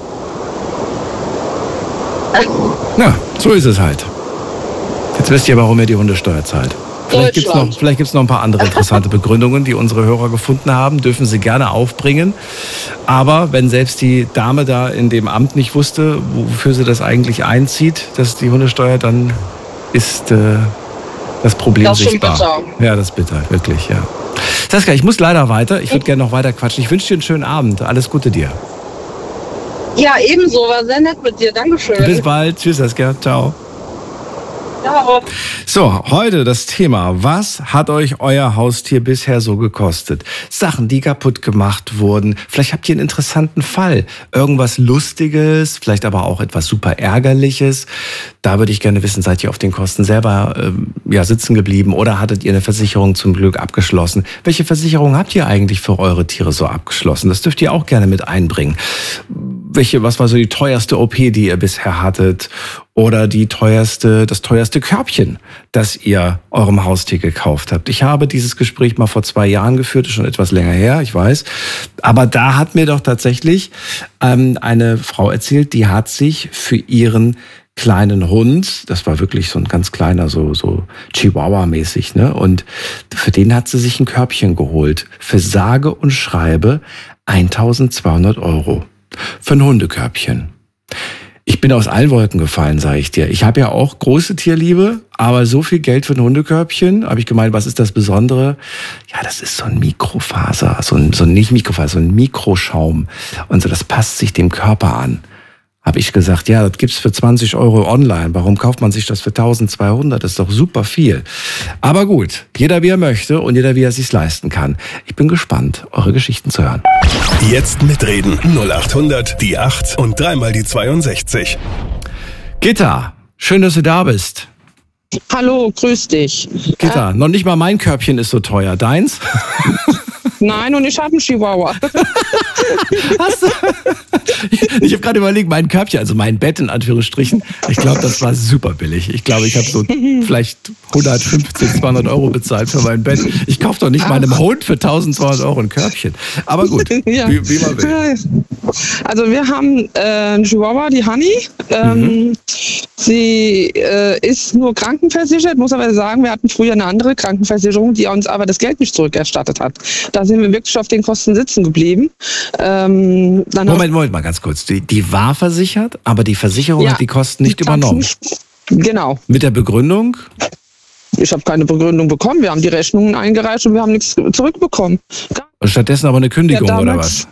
Na, so ist es halt. Jetzt wisst ihr, warum ihr die Hundesteuer zahlt. Vielleicht gibt es noch, vielleicht gibt's noch ein paar andere interessante Begründungen, die unsere Hörer gefunden haben. Dürfen sie gerne aufbringen. Aber wenn selbst die Dame da in dem Amt nicht wusste, wofür sie das eigentlich einzieht, dass die Hundesteuer, dann ist äh, das Problem Das ist schon sichtbar. bitter. Ja, das ist bitter, wirklich, ja. Saskia, ich muss leider weiter. Ich würde gerne noch weiter quatschen. Ich wünsche dir einen schönen Abend. Alles Gute dir. Ja, ebenso. War sehr nett mit dir. Dankeschön. Bis bald. Tschüss, Saskia. Ciao. Ciao. So, heute das Thema. Was hat euch euer Haustier bisher so gekostet? Sachen, die kaputt gemacht wurden. Vielleicht habt ihr einen interessanten Fall. Irgendwas Lustiges, vielleicht aber auch etwas super Ärgerliches. Da würde ich gerne wissen, seid ihr auf den Kosten selber ähm, ja, sitzen geblieben oder hattet ihr eine Versicherung zum Glück abgeschlossen? Welche Versicherung habt ihr eigentlich für eure Tiere so abgeschlossen? Das dürft ihr auch gerne mit einbringen. Welche, was war so die teuerste O P, die ihr bisher hattet? Oder die teuerste, das teuerste Körbchen, das ihr eurem Haustier gekauft habt. Ich habe dieses Gespräch mal vor zwei Jahren geführt, ist schon etwas länger her, ich weiß. Aber da hat mir doch tatsächlich ähm, eine Frau erzählt, die hat sich für ihren kleinen Hund, das war wirklich so ein ganz kleiner, so, so Chihuahua-mäßig, ne? Und für den hat sie sich ein Körbchen geholt. Für sage und schreibe eintausendzweihundert Euro. Für ein Hundekörbchen. Ich bin aus allen Wolken gefallen, sage ich dir. Ich habe ja auch große Tierliebe, aber so viel Geld für ein Hundekörbchen, habe ich gemeint, was ist das Besondere? Ja, das ist so ein Mikrofaser, so ein, so ein nicht Mikrofaser, so ein Mikroschaum. Und so, das passt sich dem Körper an. Habe ich gesagt, ja, das gibt's für zwanzig Euro online. Warum kauft man sich das für eintausendzweihundert? Das ist doch super viel. Aber gut, jeder wie er möchte und jeder wie er sich's leisten kann. Ich bin gespannt, eure Geschichten zu hören. Jetzt mitreden. null acht hundert, die acht und dreimal die zweiundsechzig. Gitta, schön, dass du da bist. Hallo, grüß dich. Gitta, noch nicht mal mein Körbchen ist so teuer. Deins? Nein, und ich habe einen Chihuahua. Hast du? Ich habe gerade überlegt, mein Körbchen, also mein Bett in Anführungsstrichen, ich glaube, das war super billig. Ich glaube, ich habe so vielleicht hundertfünfzig, zweihundert Euro bezahlt für mein Bett. Ich kaufe doch nicht meinem Hund für eintausendzweihundert Euro ein Körbchen. Aber gut, ja. wie, wie man will. Also wir haben äh, einen Chihuahua, die Honey. Ähm, mhm. Sie äh, ist nur krankenversichert, muss aber sagen, wir hatten früher eine andere Krankenversicherung, die uns aber das Geld nicht zurückerstattet hat. Da sind wir wirklich auf den Kosten sitzen geblieben. Ähm, dann Moment, Moment mal ganz kurz. Die, die war versichert, aber die Versicherung ja, hat die Kosten nicht die übernommen. Nicht, genau. Mit der Begründung? Ich habe keine Begründung bekommen. Wir haben die Rechnungen eingereicht und wir haben nichts zurückbekommen. Und stattdessen aber eine Kündigung ja, oder was?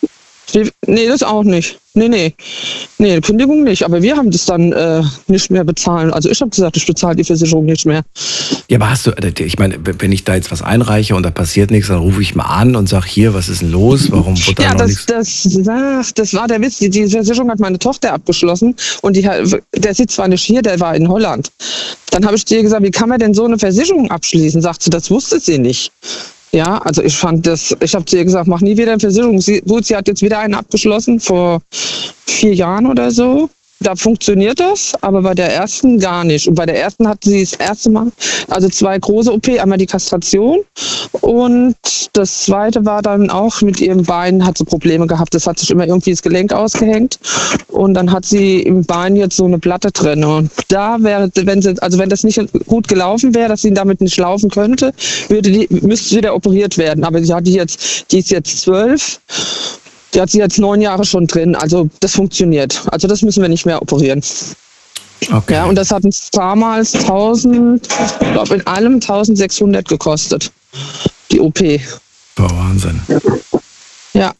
Nee, das auch nicht. Nee, nee. Nee, Kündigung nicht. Aber wir haben das dann äh, nicht mehr bezahlen. Also ich habe gesagt, ich bezahle die Versicherung nicht mehr. Ja, aber hast du, ich meine, wenn ich da jetzt was einreiche und da passiert nichts, dann rufe ich mal an und sage, hier, was ist denn los? Warum wurde da ja, noch das, nichts? Das, ach, das war der Witz. Die, die Versicherung hat meine Tochter abgeschlossen und die, der sitzt zwar nicht hier, der war in Holland. Dann habe ich dir gesagt, wie kann man denn so eine Versicherung abschließen? Sagt sie, das wusste sie nicht. Ja, also ich fand das, ich habe zu ihr gesagt, mach nie wieder eine Versicherung. Sie, gut, sie hat jetzt wieder eine abgeschlossen vor vier Jahren oder so. Da funktioniert das, aber bei der ersten gar nicht. Und bei der ersten hatte sie das erste Mal, also zwei große O P, einmal die Kastration und das zweite war dann auch mit ihrem Bein, hat sie Probleme gehabt. Das hat sich immer irgendwie das Gelenk ausgehängt und dann hat sie im Bein jetzt so eine Platte drin. Und da wäre, wenn sie, also wenn das nicht gut gelaufen wäre, dass sie damit nicht laufen könnte, würde die, müsste sie wieder operiert werden. Aber sie hat die jetzt, die ist jetzt zwölf. Die hat sie jetzt neun Jahre schon drin, also das funktioniert. Also das müssen wir nicht mehr operieren. Okay. Ja, und das hat uns damals tausend, ich glaube in allem eintausendsechshundert gekostet, die O P. Boah, Wahnsinn. Ja.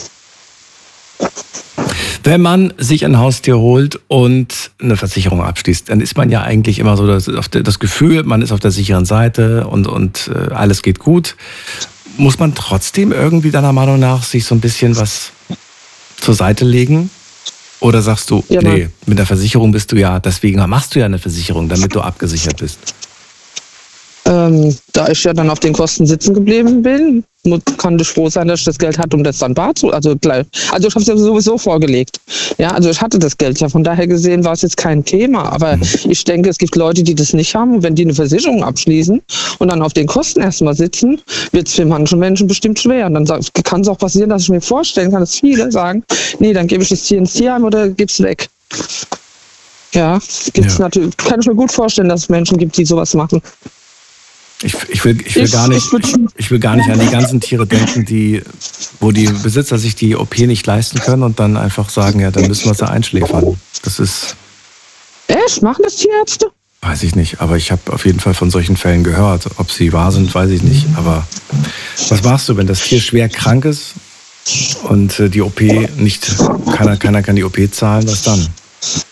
Wenn man sich ein Haustier holt und eine Versicherung abschließt, dann ist man ja eigentlich immer so das, das Gefühl, man ist auf der sicheren Seite und, und äh, alles geht gut. Muss man trotzdem irgendwie deiner Meinung nach sich so ein bisschen was zur Seite legen? Oder sagst du, ja, nee, mit der Versicherung bist du ja, deswegen machst du ja eine Versicherung, damit du abgesichert bist? Ähm, da ich ja dann auf den Kosten sitzen geblieben bin, kann ich froh sein, dass ich das Geld hatte, um das dann bar zu, also gleich, also ich habe es ja sowieso vorgelegt. Ja, also ich hatte das Geld ja, von daher gesehen war es jetzt kein Thema, aber ich denke, es gibt Leute, die das nicht haben und wenn die eine Versicherung abschließen und dann auf den Kosten erstmal sitzen, wird es für manche Menschen bestimmt schwer. Und dann kann es auch passieren, dass ich mir vorstellen kann, dass viele sagen, nee, dann gebe ich das Tier ins Tierheim oder gib's weg. Ja, gibt's ja. Natürlich, kann ich mir gut vorstellen, dass es Menschen gibt, die sowas machen. Ich, ich, will, ich, will gar nicht, ich, ich will gar nicht an die ganzen Tiere denken, die, wo die Besitzer sich die O P nicht leisten können und dann einfach sagen, ja, dann müssen wir sie einschläfern. Das ist... Echt? Machen das Tierärzte? Weiß ich nicht, aber ich habe auf jeden Fall von solchen Fällen gehört. Ob sie wahr sind, weiß ich nicht. Aber was machst du, wenn das Tier schwer krank ist und die O P nicht, keiner, keiner kann die O P zahlen, was dann?